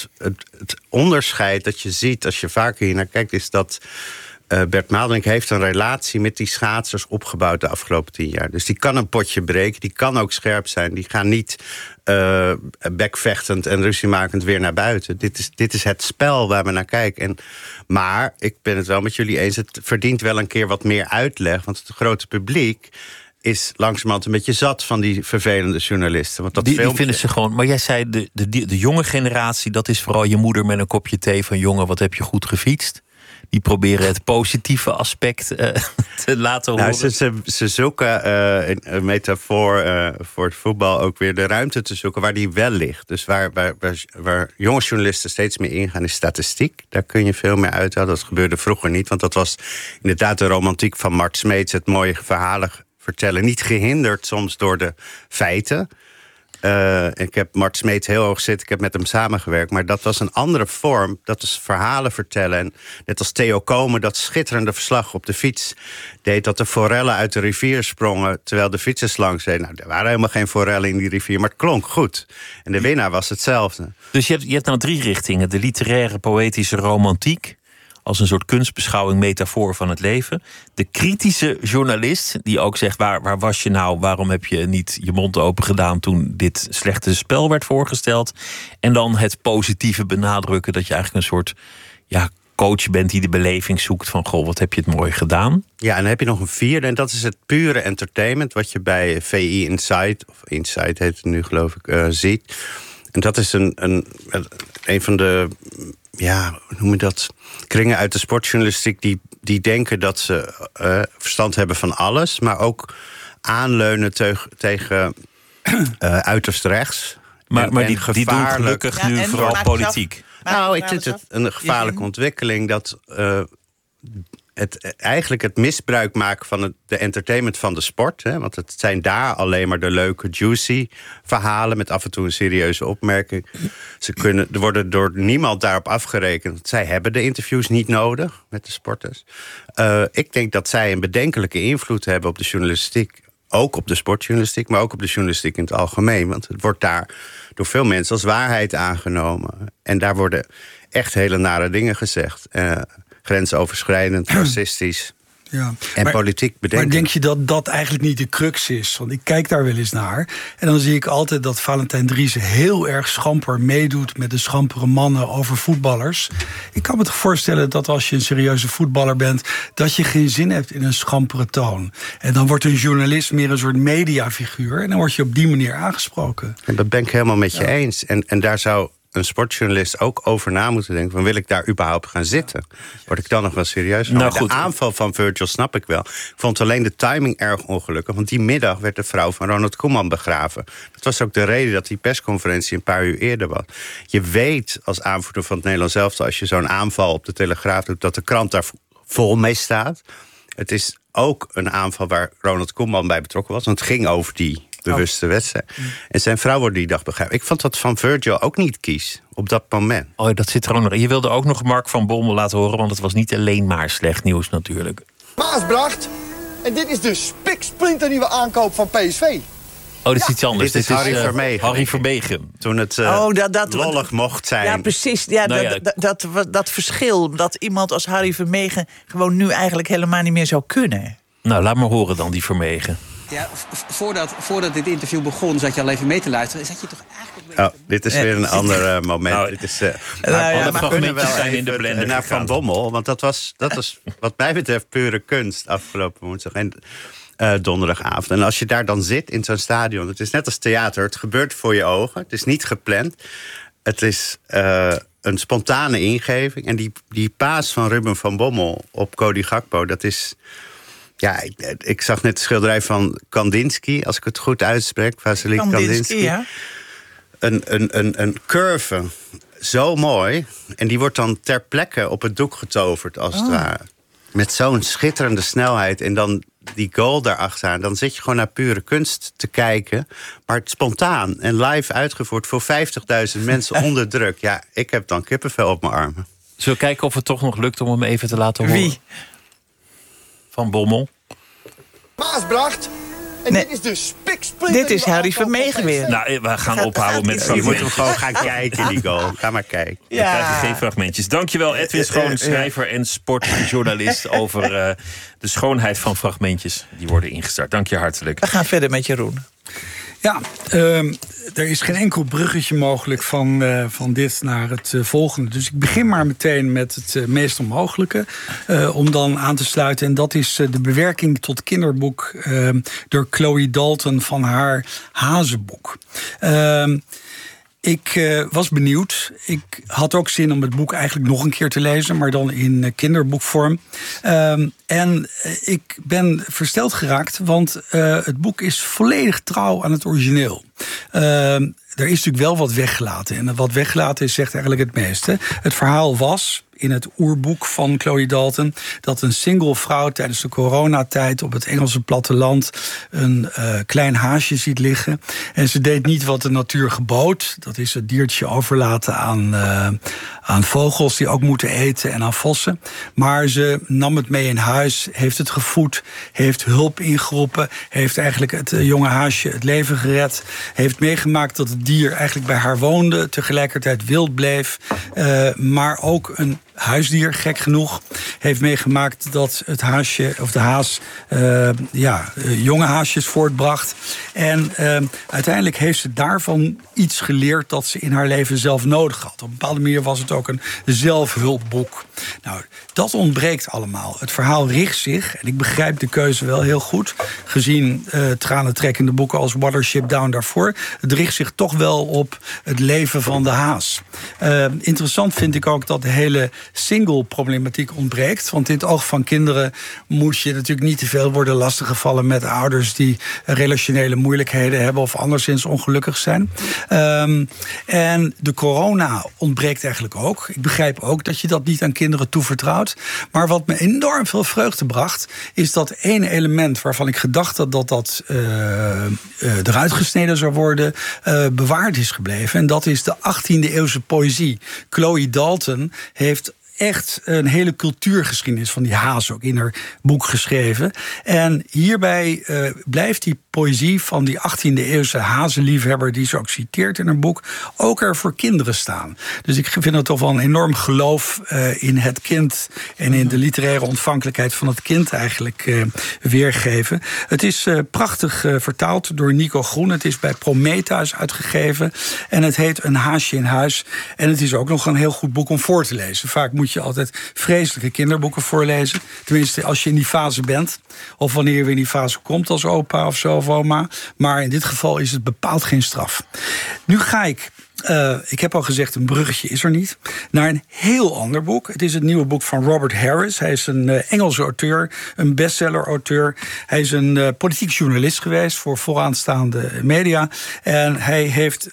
het onderscheid dat je ziet als je vaker hier naar kijkt, is dat Bert Maalderink heeft een relatie met die schaatsers opgebouwd de afgelopen 10 jaar. Dus die kan een potje breken, die kan ook scherp zijn. Die gaan niet bekvechtend en ruziemakend weer naar buiten. Dit is het spel waar we naar kijken. Maar ik ben het wel met jullie eens, het verdient wel een keer wat meer uitleg. Want het grote publiek is langzamerhand een beetje zat van die vervelende journalisten. Want
die vinden ze gewoon. Maar jij zei, de jonge generatie, dat is vooral je moeder met een kopje thee van jongen, wat heb je goed gefietst? Die proberen het positieve aspect te laten horen.
Ze zoeken een metafoor voor het voetbal ook weer de ruimte te zoeken waar die wel ligt. Dus waar jonge journalisten steeds meer ingaan is statistiek. Daar kun je veel meer uithalen. Dat gebeurde vroeger niet, want dat was inderdaad de romantiek van Mart Smeets. Het mooie verhalen vertellen. Niet gehinderd soms door de feiten. Ik heb Mart Smeets heel hoog zitten, ik heb met hem samengewerkt. Maar dat was een andere vorm, dat is verhalen vertellen. En net als Theo Komen dat schitterende verslag op de fiets deed, dat de forellen uit de rivier sprongen terwijl de fietsers langs deden. Nou, er waren helemaal geen forellen in die rivier, maar het klonk goed. En de winnaar was hetzelfde.
Dus je hebt nou 3 richtingen. De literaire, poëtische romantiek, als een soort kunstbeschouwing, metafoor van het leven. De kritische journalist, die ook zegt, waar was je nou? Waarom heb je niet je mond open gedaan toen dit slechte spel werd voorgesteld? En dan het positieve benadrukken, dat je eigenlijk een soort coach bent die de beleving zoekt van, goh, wat heb je het mooi gedaan?
Ja, en dan heb je nog een vierde, en dat is het pure entertainment, wat je bij VI Insight, of Insight heet het nu geloof ik, ziet. En dat is een van de, hoe noem je dat, kringen uit de sportjournalistiek die denken dat ze verstand hebben van alles, maar ook aanleunen tegen uiterst rechts. Maar
die doen gelukkig nu vooral politiek.
Ik vind het een gevaarlijke ontwikkeling dat eigenlijk het misbruik maken van de entertainment van de sport. Hè, want het zijn daar alleen maar de leuke, juicy verhalen met af en toe een serieuze opmerking. Er worden door niemand daarop afgerekend. Zij hebben de interviews niet nodig met de sporters. Ik denk dat zij een bedenkelijke invloed hebben op de journalistiek. Ook op de sportjournalistiek, maar ook op de journalistiek in het algemeen. Want het wordt daar door veel mensen als waarheid aangenomen. En daar worden echt hele nare dingen gezegd. Grensoverschrijdend, racistisch en politiek bedenkelijk.
Maar denk je dat dat eigenlijk niet de crux is? Want ik kijk daar wel eens naar. En dan zie ik altijd dat Valentijn Driessen heel erg schamper meedoet met de schampere mannen over voetballers. Ik kan me toch voorstellen dat als je een serieuze voetballer bent, dat je geen zin hebt in een schampere toon. En dan wordt een journalist meer een soort mediafiguur. En dan word je op die manier aangesproken.
En dat ben ik helemaal met je eens. En daar zou een sportjournalist ook over na moeten denken, van wil ik daar überhaupt gaan zitten? Word ik dan nog wel serieus? De aanval van Virgil snap ik wel. Ik vond alleen de timing erg ongelukkig, want die middag werd de vrouw van Ronald Koeman begraven. Dat was ook de reden dat die persconferentie een paar uur eerder was. Je weet als aanvoerder van het Nederlands elftal, als je zo'n aanval op de Telegraaf doet, dat de krant daar vol mee staat. Het is ook een aanval waar Ronald Koeman bij betrokken was, want het ging over die bewuste wedstrijd. En zijn vrouw wordt die dag begrepen. Ik vond dat van Virgil ook niet kies op dat moment.
Oh, dat zit er ook nog. Je wilde ook nog Mark van Bommel laten horen, want het was niet alleen maar slecht nieuws natuurlijk.
Maasbracht. En dit is de spiksplinternieuwe aankoop van PSV.
Oh, dit is iets anders.
Dit is Harry Vermegen.
Harry Vermegen.
Toen het lollig mocht zijn.
Ja, precies. Ja, dat verschil. Dat iemand als Harry Vermegen gewoon nu eigenlijk helemaal niet meer zou kunnen.
Nou, laat maar horen dan, die Vermegen.
Ja, voordat dit interview begon, zat je al even mee te luisteren. Zat je toch eigenlijk
dit is weer een ander moment. Dit is,
alle fragmentjes zijn in de blender
naar Van Bommel, want dat was wat mij betreft pure kunst afgelopen woensdag en donderdagavond. En als je daar dan zit in zo'n stadion, het is net als theater. Het gebeurt voor je ogen. Het is niet gepland. Het is een spontane ingeving. En die paas van Ruben van Bommel op Cody Gakpo, dat is... Ja, ik zag net de schilderij van Kandinsky, als ik het goed uitspreek. Vasily Kandinsky. Ja. Een curve, zo mooi. En die wordt dan ter plekke op het doek getoverd, als het ware. Met zo'n schitterende snelheid. En dan die goal daarachter. Dan zit je gewoon naar pure kunst te kijken. Maar het spontaan en live uitgevoerd voor 50.000 mensen onder druk. Ja, ik heb dan kippenvel op mijn armen.
Zullen we kijken of het toch nog lukt om hem even te laten horen?
Wie?
Van Bommel.
Maasbracht. En dit is de spiksplinter.
Dit is Harry Vermegen weer.
Nou, we gaan ophouden met
Je moet hem gewoon gaan kijken, die goal. Ga maar kijken.
We krijgen geen fragmentjes. Dankjewel, Edwin Schoon, schrijver en sportjournalist, over de schoonheid van fragmentjes die worden ingestart. Dank je hartelijk.
We gaan verder met Jeroen.
Ja, er is geen enkel bruggetje mogelijk van dit naar het volgende. Dus ik begin maar meteen met het meest onmogelijke. Om dan aan te sluiten. En dat is de bewerking tot kinderboek door Chloe Dalton van haar Hazenboek. Ik was benieuwd. Ik had ook zin om het boek eigenlijk nog een keer te lezen, maar dan in kinderboekvorm. En ik ben versteld geraakt, want het boek is volledig trouw aan het origineel. Er is natuurlijk wel wat weggelaten. En wat weggelaten is, zegt eigenlijk het meeste. Het verhaal was, in het oerboek van Chloe Dalton, dat een single vrouw tijdens de coronatijd op het Engelse platteland een klein haasje ziet liggen. En ze deed niet wat de natuur gebood. Dat is het diertje overlaten aan vogels die ook moeten eten en aan vossen. Maar ze nam het mee in huis, heeft het gevoed, heeft hulp ingeroepen, heeft eigenlijk het jonge haasje het leven gered, heeft meegemaakt dat het dier eigenlijk bij haar woonde, tegelijkertijd wild bleef, maar ook een huisdier, gek genoeg. Heeft meegemaakt dat het haasje, of de haas, jonge haasjes voortbracht. En uiteindelijk heeft ze daarvan iets geleerd dat ze in haar leven zelf nodig had. Op een bepaalde manier was het ook een zelfhulpboek. Nou, dat ontbreekt allemaal. Het verhaal richt zich, en ik begrijp de keuze wel heel goed, gezien tranentrekkende boeken als Watership Down daarvoor. Het richt zich toch wel op het leven van de haas. Interessant vind ik ook dat de hele single-problematiek ontbreekt. Want in het oog van kinderen moet je natuurlijk niet te veel worden lastiggevallen met ouders die relationele moeilijkheden hebben of anderszins ongelukkig zijn. En de corona ontbreekt eigenlijk ook. Ik begrijp ook dat je dat niet aan kinderen toevertrouwt. Maar wat me enorm veel vreugde bracht, is dat ene element waarvan ik gedacht had dat eruit gesneden zou worden, bewaard is gebleven. En dat is de 18e eeuwse poëzie. Chloe Dalton heeft echt een hele cultuurgeschiedenis van die haas ook in haar boek geschreven. En hierbij blijft die poëzie van die 18e eeuwse hazenliefhebber, die ze ook citeert in haar boek, ook er voor kinderen staan. Dus ik vind het toch wel een enorm geloof in het kind en in de literaire ontvankelijkheid van het kind eigenlijk weergeven. Het is prachtig vertaald door Nico Groen. Het is bij Prometheus uitgegeven en het heet Een haasje in huis. En het is ook nog een heel goed boek om voor te lezen. Vaak moet je altijd vreselijke kinderboeken voorlezen. Tenminste, als je in die fase bent. Of wanneer je weer in die fase komt als opa of zo of oma. Maar in dit geval is het bepaald geen straf. Nu ga ik heb al gezegd, een bruggetje is er niet, naar een heel ander boek. Het is het nieuwe boek van Robert Harris. Hij is een Engelse auteur, een bestseller-auteur. Hij is een politiek journalist geweest voor vooraanstaande media. En hij heeft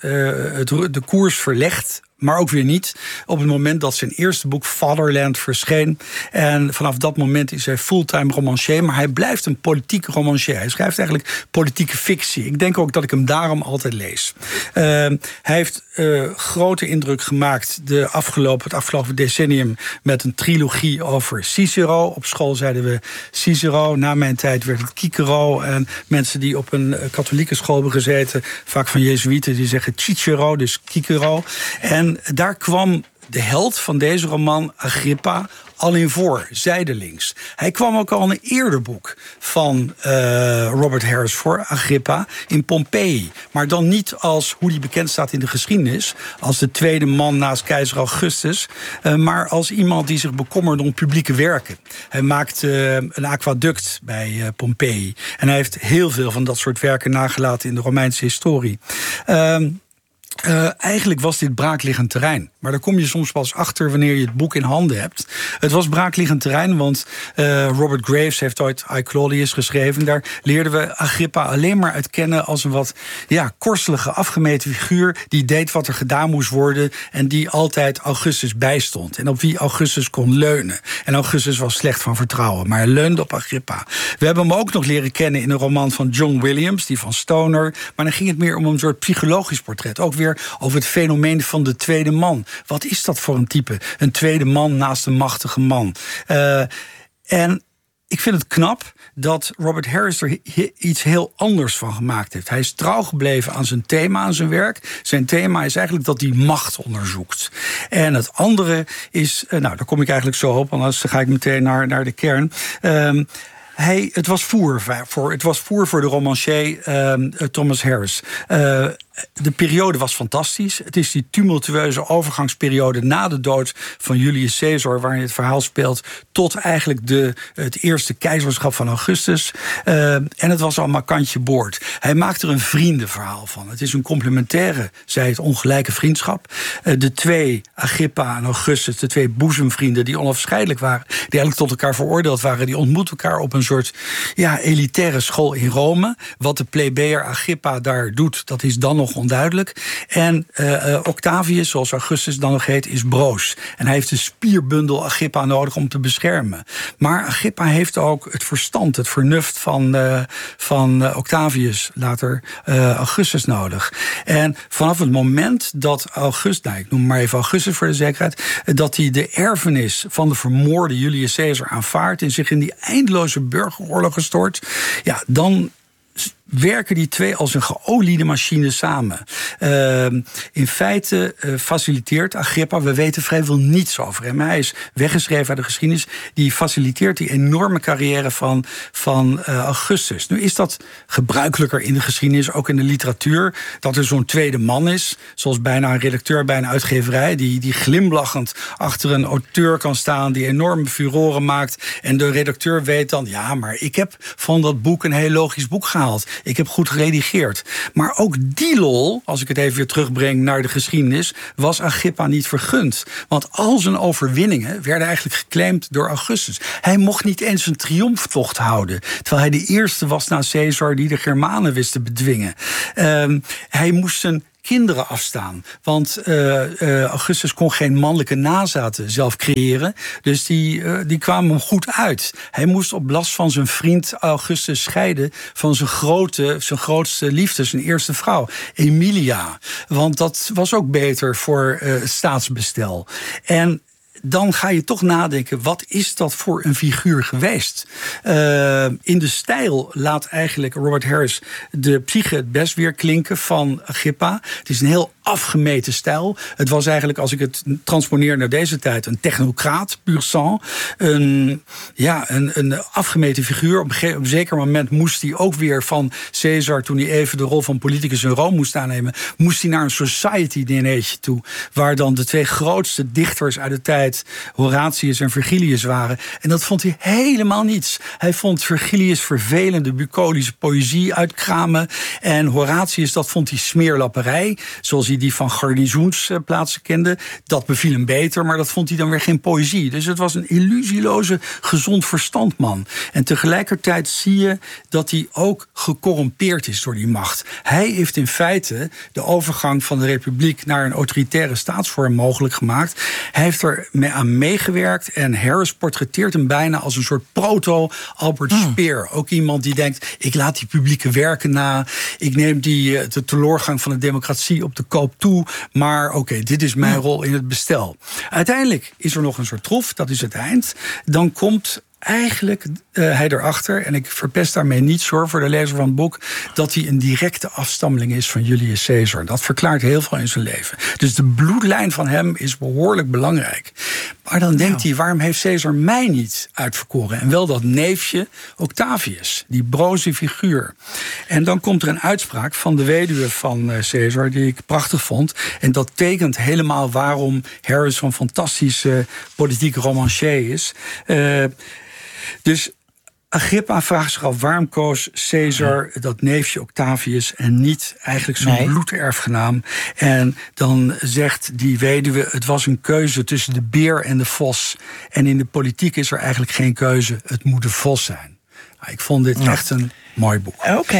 de koers verlegd, maar ook weer niet, op het moment dat zijn eerste boek Fatherland verscheen. En vanaf dat moment is hij fulltime romancier, maar hij blijft een politiek romancier. Hij schrijft eigenlijk politieke fictie. Ik denk ook dat ik hem daarom altijd lees. Hij heeft grote indruk gemaakt het afgelopen decennium met een trilogie over Cicero. Op school zeiden we Cicero. Na mijn tijd werd het Cicero. En mensen die op een katholieke school hebben gezeten, vaak van Jezuïeten, die zeggen Cicero, dus Cicero. En daar kwam de held van deze roman, Agrippa, al in voor, zijdelings. Hij kwam ook al in een eerder boek van Robert Harris voor, Agrippa, in Pompeii. Maar dan niet als, hoe die bekend staat in de geschiedenis, als de tweede man naast keizer Augustus, maar als iemand die zich bekommerde om publieke werken. Hij maakte een aquaduct bij Pompeii. En hij heeft heel veel van dat soort werken nagelaten in de Romeinse historie. Eigenlijk was dit braakliggend terrein. Maar daar kom je soms pas achter wanneer je het boek in handen hebt. Het was braakliggend terrein, want Robert Graves heeft ooit I, Claudius geschreven. Daar leerden we Agrippa alleen maar uit kennen als een wat korselige, afgemeten figuur die deed wat er gedaan moest worden en die altijd Augustus bijstond. En op wie Augustus kon leunen. En Augustus was slecht van vertrouwen, maar hij leunde op Agrippa. We hebben hem ook nog leren kennen in een roman van John Williams, die van Stoner. Maar dan ging het meer om een soort psychologisch portret. Ook weer over het fenomeen van de tweede man. Wat is dat voor een type? Een tweede man naast een machtige man. En ik vind het knap dat Robert Harris er iets heel anders van gemaakt heeft. Hij is trouw gebleven aan zijn thema, aan zijn werk. Zijn thema is eigenlijk dat hij macht onderzoekt. En het andere is, daar kom ik eigenlijk zo op, anders ga ik meteen naar de kern. Het was voer voor de romancier Thomas Harris. De periode was fantastisch. Het is die tumultueuze overgangsperiode na de dood van Julius Caesar, waarin het verhaal speelt, tot eigenlijk het eerste keizerschap van Augustus. En het was allemaal kantje boord. Hij maakt er een vriendenverhaal van. Het is een complementaire, zij het ongelijke vriendschap. De twee, Agrippa en Augustus, de twee boezemvrienden die onafscheidelijk waren, die eigenlijk tot elkaar veroordeeld waren, die ontmoeten elkaar op een soort elitaire school in Rome. Wat de plebejer Agrippa daar doet, dat is dan nog onduidelijk. En Octavius, zoals Augustus dan nog heet, is broos. En hij heeft de spierbundel Agrippa nodig om te beschermen. Maar Agrippa heeft ook het verstand, het vernuft van Octavius, later Augustus, nodig. En vanaf het moment dat Augustus, ik noem maar even Augustus voor de zekerheid, dat hij de erfenis van de vermoorde Julius Caesar aanvaardt en zich in die eindeloze burgeroorlogen stort, dan werken die twee als een geoliede machine samen. In feite faciliteert Agrippa, we weten vrijwel niets over hem. Hij is weggeschreven uit de geschiedenis. Die faciliteert die enorme carrière van Augustus. Nu is dat gebruikelijker in de geschiedenis, ook in de literatuur, dat er zo'n tweede man is, zoals bijna een redacteur bij een uitgeverij, die glimlachend achter een auteur kan staan, die enorme furoren maakt. En de redacteur weet dan, ja, maar ik heb van dat boek een heel logisch boek gehaald. Ik heb goed geredigeerd. Maar ook die lol, als ik het even weer terugbreng naar de geschiedenis, was Agrippa niet vergund. Want al zijn overwinningen werden eigenlijk geclaimd door Augustus. Hij mocht niet eens een triomftocht houden, terwijl hij de eerste was na Caesar die de Germanen wist te bedwingen. Hij moest zijn kinderen afstaan. Want Augustus kon geen mannelijke nazaten zelf creëren. Dus die kwamen hem goed uit. Hij moest op last van zijn vriend Augustus scheiden van zijn grootste liefde, zijn eerste vrouw, Emilia. Want dat was ook beter voor staatsbestel. En dan ga je toch nadenken, wat is dat voor een figuur geweest? In de stijl laat eigenlijk Robert Harris de psyche het best weer klinken van Agrippa. Het is een heel afgemeten stijl. Het was eigenlijk, als ik het transponeer naar deze tijd, een technocraat, pur sang. Een afgemeten figuur. Op een zeker moment moest hij ook weer van Caesar, toen hij even de rol van politicus in Rome moest aannemen, moest hij naar een society-dineetje toe, waar dan de twee grootste dichters uit de tijd, Horatius en Virgilius, waren. En dat vond hij helemaal niets. Hij vond Virgilius vervelende, bucolische poëzie uitkramen. En Horatius, dat vond hij smeerlapperij, zoals hij die van garnizoensplaatsen kende. Dat beviel hem beter, maar dat vond hij dan weer geen poëzie. Dus het was een illusieloze, gezond verstandman. En tegelijkertijd zie je dat hij ook gecorrumpeerd is door die macht. Hij heeft in feite de overgang van de republiek naar een autoritaire staatsvorm mogelijk gemaakt. Hij heeft er aan meegewerkt en Harris portretteert hem bijna als een soort proto-Albert Speer. Ook iemand die denkt, ik laat die publieke werken na, ik neem de teloorgang van de democratie op de koop toe, maar oké, dit is mijn rol in het bestel. Uiteindelijk is er nog een soort troef, dat is het eind. Dan komt eigenlijk hij erachter, en ik verpest daarmee niets hoor voor de lezer van het boek, dat hij een directe afstammeling is van Julius Caesar. Dat verklaart heel veel in zijn leven. Dus de bloedlijn van hem is behoorlijk belangrijk. Maar dan denkt hij, waarom heeft Caesar mij niet uitverkoren? En wel dat neefje Octavius, die broze figuur. En dan komt er een uitspraak van de weduwe van Caesar, die ik prachtig vond. En dat tekent helemaal waarom Harris zo'n fantastische politieke romancier is. Dus Agrippa vraagt zich af, waarom koos Caesar dat neefje Octavius en niet eigenlijk zijn bloederfgenaam? En dan zegt die weduwe, het was een keuze tussen de beer en de vos. En in de politiek is er eigenlijk geen keuze, het moet de vos zijn. Nou, ik vond dit echt een mooi boek.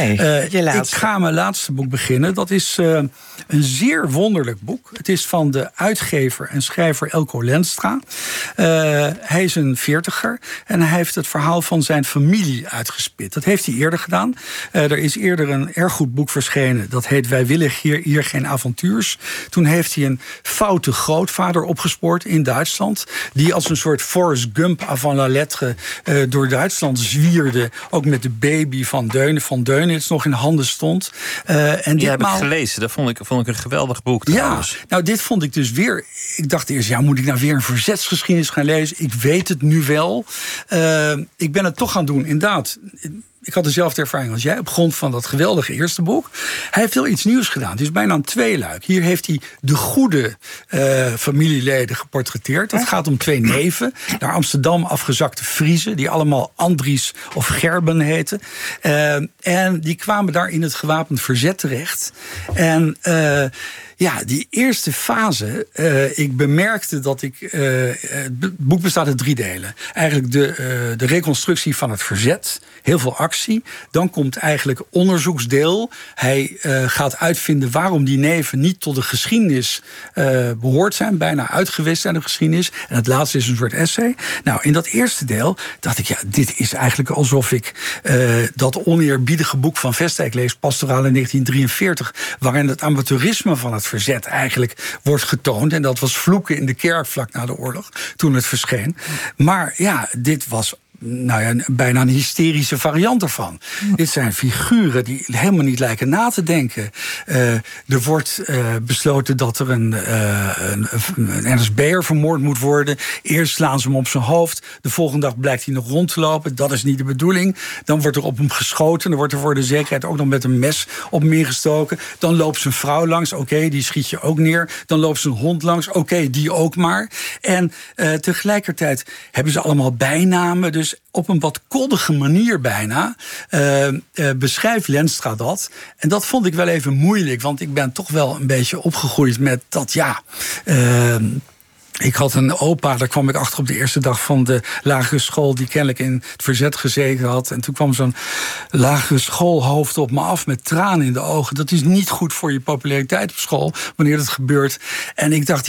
Ik ga mijn laatste boek beginnen. Dat is een zeer wonderlijk boek. Het is van de uitgever en schrijver Elko Lenstra. Hij is een 40er en hij heeft het verhaal van zijn familie uitgespit. Dat heeft hij eerder gedaan. Er is eerder een erg goed boek verschenen. Dat heet Wij willen hier geen avontuurs. Toen heeft hij een foute grootvader opgespoord in Duitsland, die als een soort Forrest Gump avant la lettre door Duitsland zwierde. Ook met de baby van Deunitz nog in handen stond. Die
heb ik gelezen. Dat vond ik een geweldig boek trouwens.
Ja, nou dit vond ik dus weer. Ik dacht eerst, moet ik nou weer een verzetsgeschiedenis gaan lezen? Ik weet het nu wel. Ik ben het toch gaan doen, inderdaad. Ik had dezelfde ervaring als jij op grond van dat geweldige eerste boek. Hij heeft wel iets nieuws gedaan. Het is bijna een tweeluik. Hier heeft hij de goede familieleden geportretteerd. Dat gaat om twee neven, naar Amsterdam afgezakte Friezen, die allemaal Andries of Gerben heten. En die kwamen daar in het gewapend verzet terecht. En die eerste fase, ik bemerkte dat het boek bestaat uit 3 delen. Eigenlijk de reconstructie van het verzet, heel veel actie. Dan komt eigenlijk onderzoeksdeel. Hij gaat uitvinden waarom die neven niet tot de geschiedenis behoord zijn. Bijna uitgewist zijn de geschiedenis. En het laatste is een soort essay. Nou, in dat eerste deel dacht ik, dit is eigenlijk alsof ik dat oneerbiedige boek van Vestdijk lees, Pastoraal in 1943, waarin het amateurisme van het verzet eigenlijk wordt getoond. En dat was vloeken in de kerk vlak na de oorlog, toen het verscheen. Maar dit was bijna een hysterische variant ervan. Dit zijn figuren die helemaal niet lijken na te denken. Er wordt besloten dat er een NSB'er vermoord moet worden. Eerst slaan ze hem op zijn hoofd. De volgende dag blijkt hij nog rond te lopen. Dat is niet de bedoeling. Dan wordt er op hem geschoten. Dan wordt er voor de zekerheid ook nog met een mes op hem ingestoken. Dan loopt zijn vrouw langs. Oké, die schiet je ook neer. Dan loopt zijn hond langs. Oké, die ook maar. En tegelijkertijd hebben ze allemaal bijnamen. Dus op een wat koddige manier bijna beschrijft Lenstra dat. En dat vond ik wel even moeilijk. Want ik ben toch wel een beetje opgegroeid met dat, ik had een opa, daar kwam ik achter op de eerste dag van de lagere school, die kennelijk in het verzet gezeten had. En toen kwam zo'n lagere schoolhoofd op me af met tranen in de ogen. Dat is niet goed voor je populariteit op school, wanneer dat gebeurt. En ik dacht,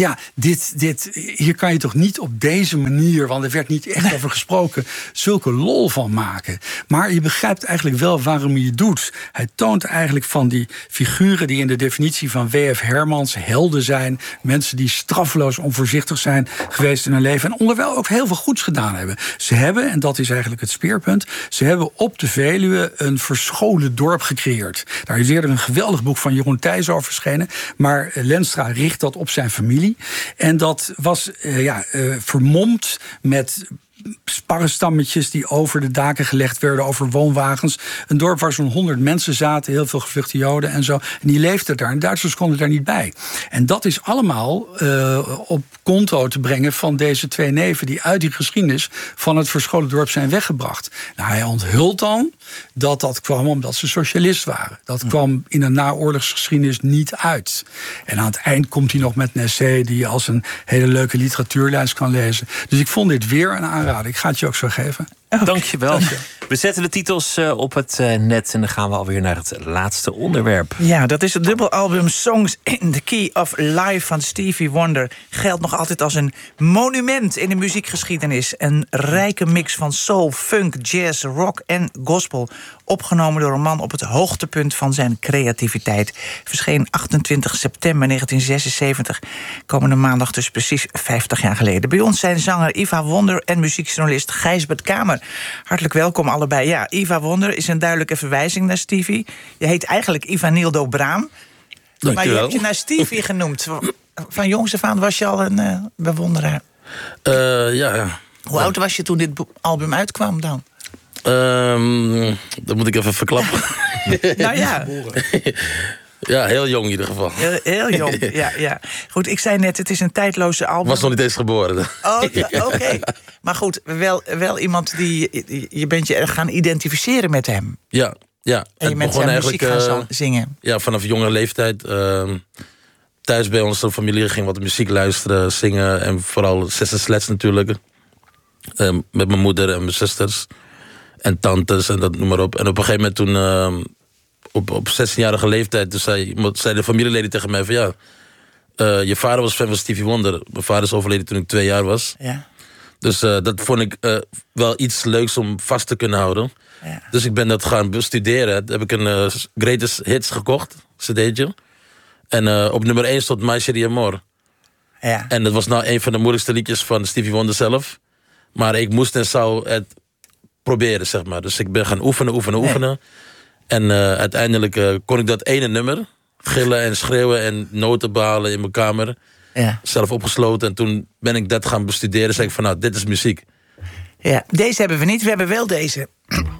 hier kan je toch niet op deze manier, want er werd niet echt over gesproken, zulke lol van maken. Maar je begrijpt eigenlijk wel waarom je het doet. Hij toont eigenlijk van die figuren die in de definitie van W.F. Hermans helden zijn, mensen die straffeloos onvoorzichtig zijn geweest in hun leven en onderwijl ook heel veel goeds gedaan hebben. Ze hebben, en dat is eigenlijk het speerpunt, ze hebben op de Veluwe een verscholen dorp gecreëerd. Daar is eerder een geweldig boek van Jeroen Thijs over verschenen, maar Lenstra richt dat op zijn familie. En dat was vermomd met sparrenstammetjes die over de daken gelegd werden, over woonwagens. Een dorp waar zo'n 100 mensen zaten, heel veel gevluchte Joden en zo. En die leefden daar. En Duitsers konden daar niet bij. En dat is allemaal op konto te brengen van deze twee neven die uit die geschiedenis van het verscholen dorp zijn weggebracht. Nou, hij onthult dan dat kwam omdat ze socialist waren. Dat kwam in de naoorlogsgeschiedenis niet uit. En aan het eind komt hij nog met een essay die je als een hele leuke literatuurlijst kan lezen. Dus ik vond dit weer een aanrader. Ik ga het je ook zo geven.
Dankjewel. We zetten de titels op het net en dan gaan we alweer naar het laatste onderwerp.
Ja, dat is het dubbelalbum Songs in the Key of Life van Stevie Wonder. Geldt nog altijd als een monument in de muziekgeschiedenis. Een rijke mix van soul, funk, jazz, rock en gospel. Opgenomen door een man op het hoogtepunt van zijn creativiteit. Verscheen 28 september 1976. Komende maandag dus precies 50 jaar geleden. Bij ons zijn zanger Iva Wonder en muziekjournalist Gijsbert Kamer. Hartelijk welkom allebei. Ja, Iva Wonder is een duidelijke verwijzing naar Stevie. Je heet eigenlijk Ivanildo Braam. Maar je hebt je naar Stevie genoemd. Van jongs af aan was je al een bewonderaar.
Ja.
Hoe oud was je toen dit album uitkwam dan?
Dat moet ik even verklappen.
Nou ja.
Ja, heel jong in ieder geval.
Heel jong, ja. Goed, ik zei net, het is een tijdloze album.
Was nog niet eens geboren.
Oké. Maar goed, wel iemand die... Je bent je erg gaan identificeren met hem.
Ja.
En je bent zijn muziek gaan zingen.
Ja, vanaf jonge leeftijd. Thuis bij onze familie ging wat muziek luisteren, zingen. En vooral Sister Sledge natuurlijk. Met mijn moeder en mijn zusters. En tantes en dat noem maar op. En op een gegeven moment toen... Op 16-jarige leeftijd dus zei de familieleden tegen mij van je vader was fan van Stevie Wonder. Mijn vader is overleden toen ik 2 jaar was.
Ja.
Dus dat vond ik wel iets leuks om vast te kunnen houden. Ja. Dus ik ben dat gaan bestuderen. Toen heb ik een Greatest Hits gekocht, cd'tje. En op nummer 1 stond My City Amor.
Ja.
En dat was nou een van de moeilijkste liedjes van Stevie Wonder zelf. Maar ik moest en zou het proberen, zeg maar. Dus ik ben gaan oefenen. En uiteindelijk kon ik dat ene nummer, gillen en schreeuwen en noten behalen in mijn kamer.
Ja.
Zelf opgesloten. En toen ben ik dat gaan bestuderen. Zei ik van dit is muziek.
Ja, deze hebben we niet. We hebben wel deze.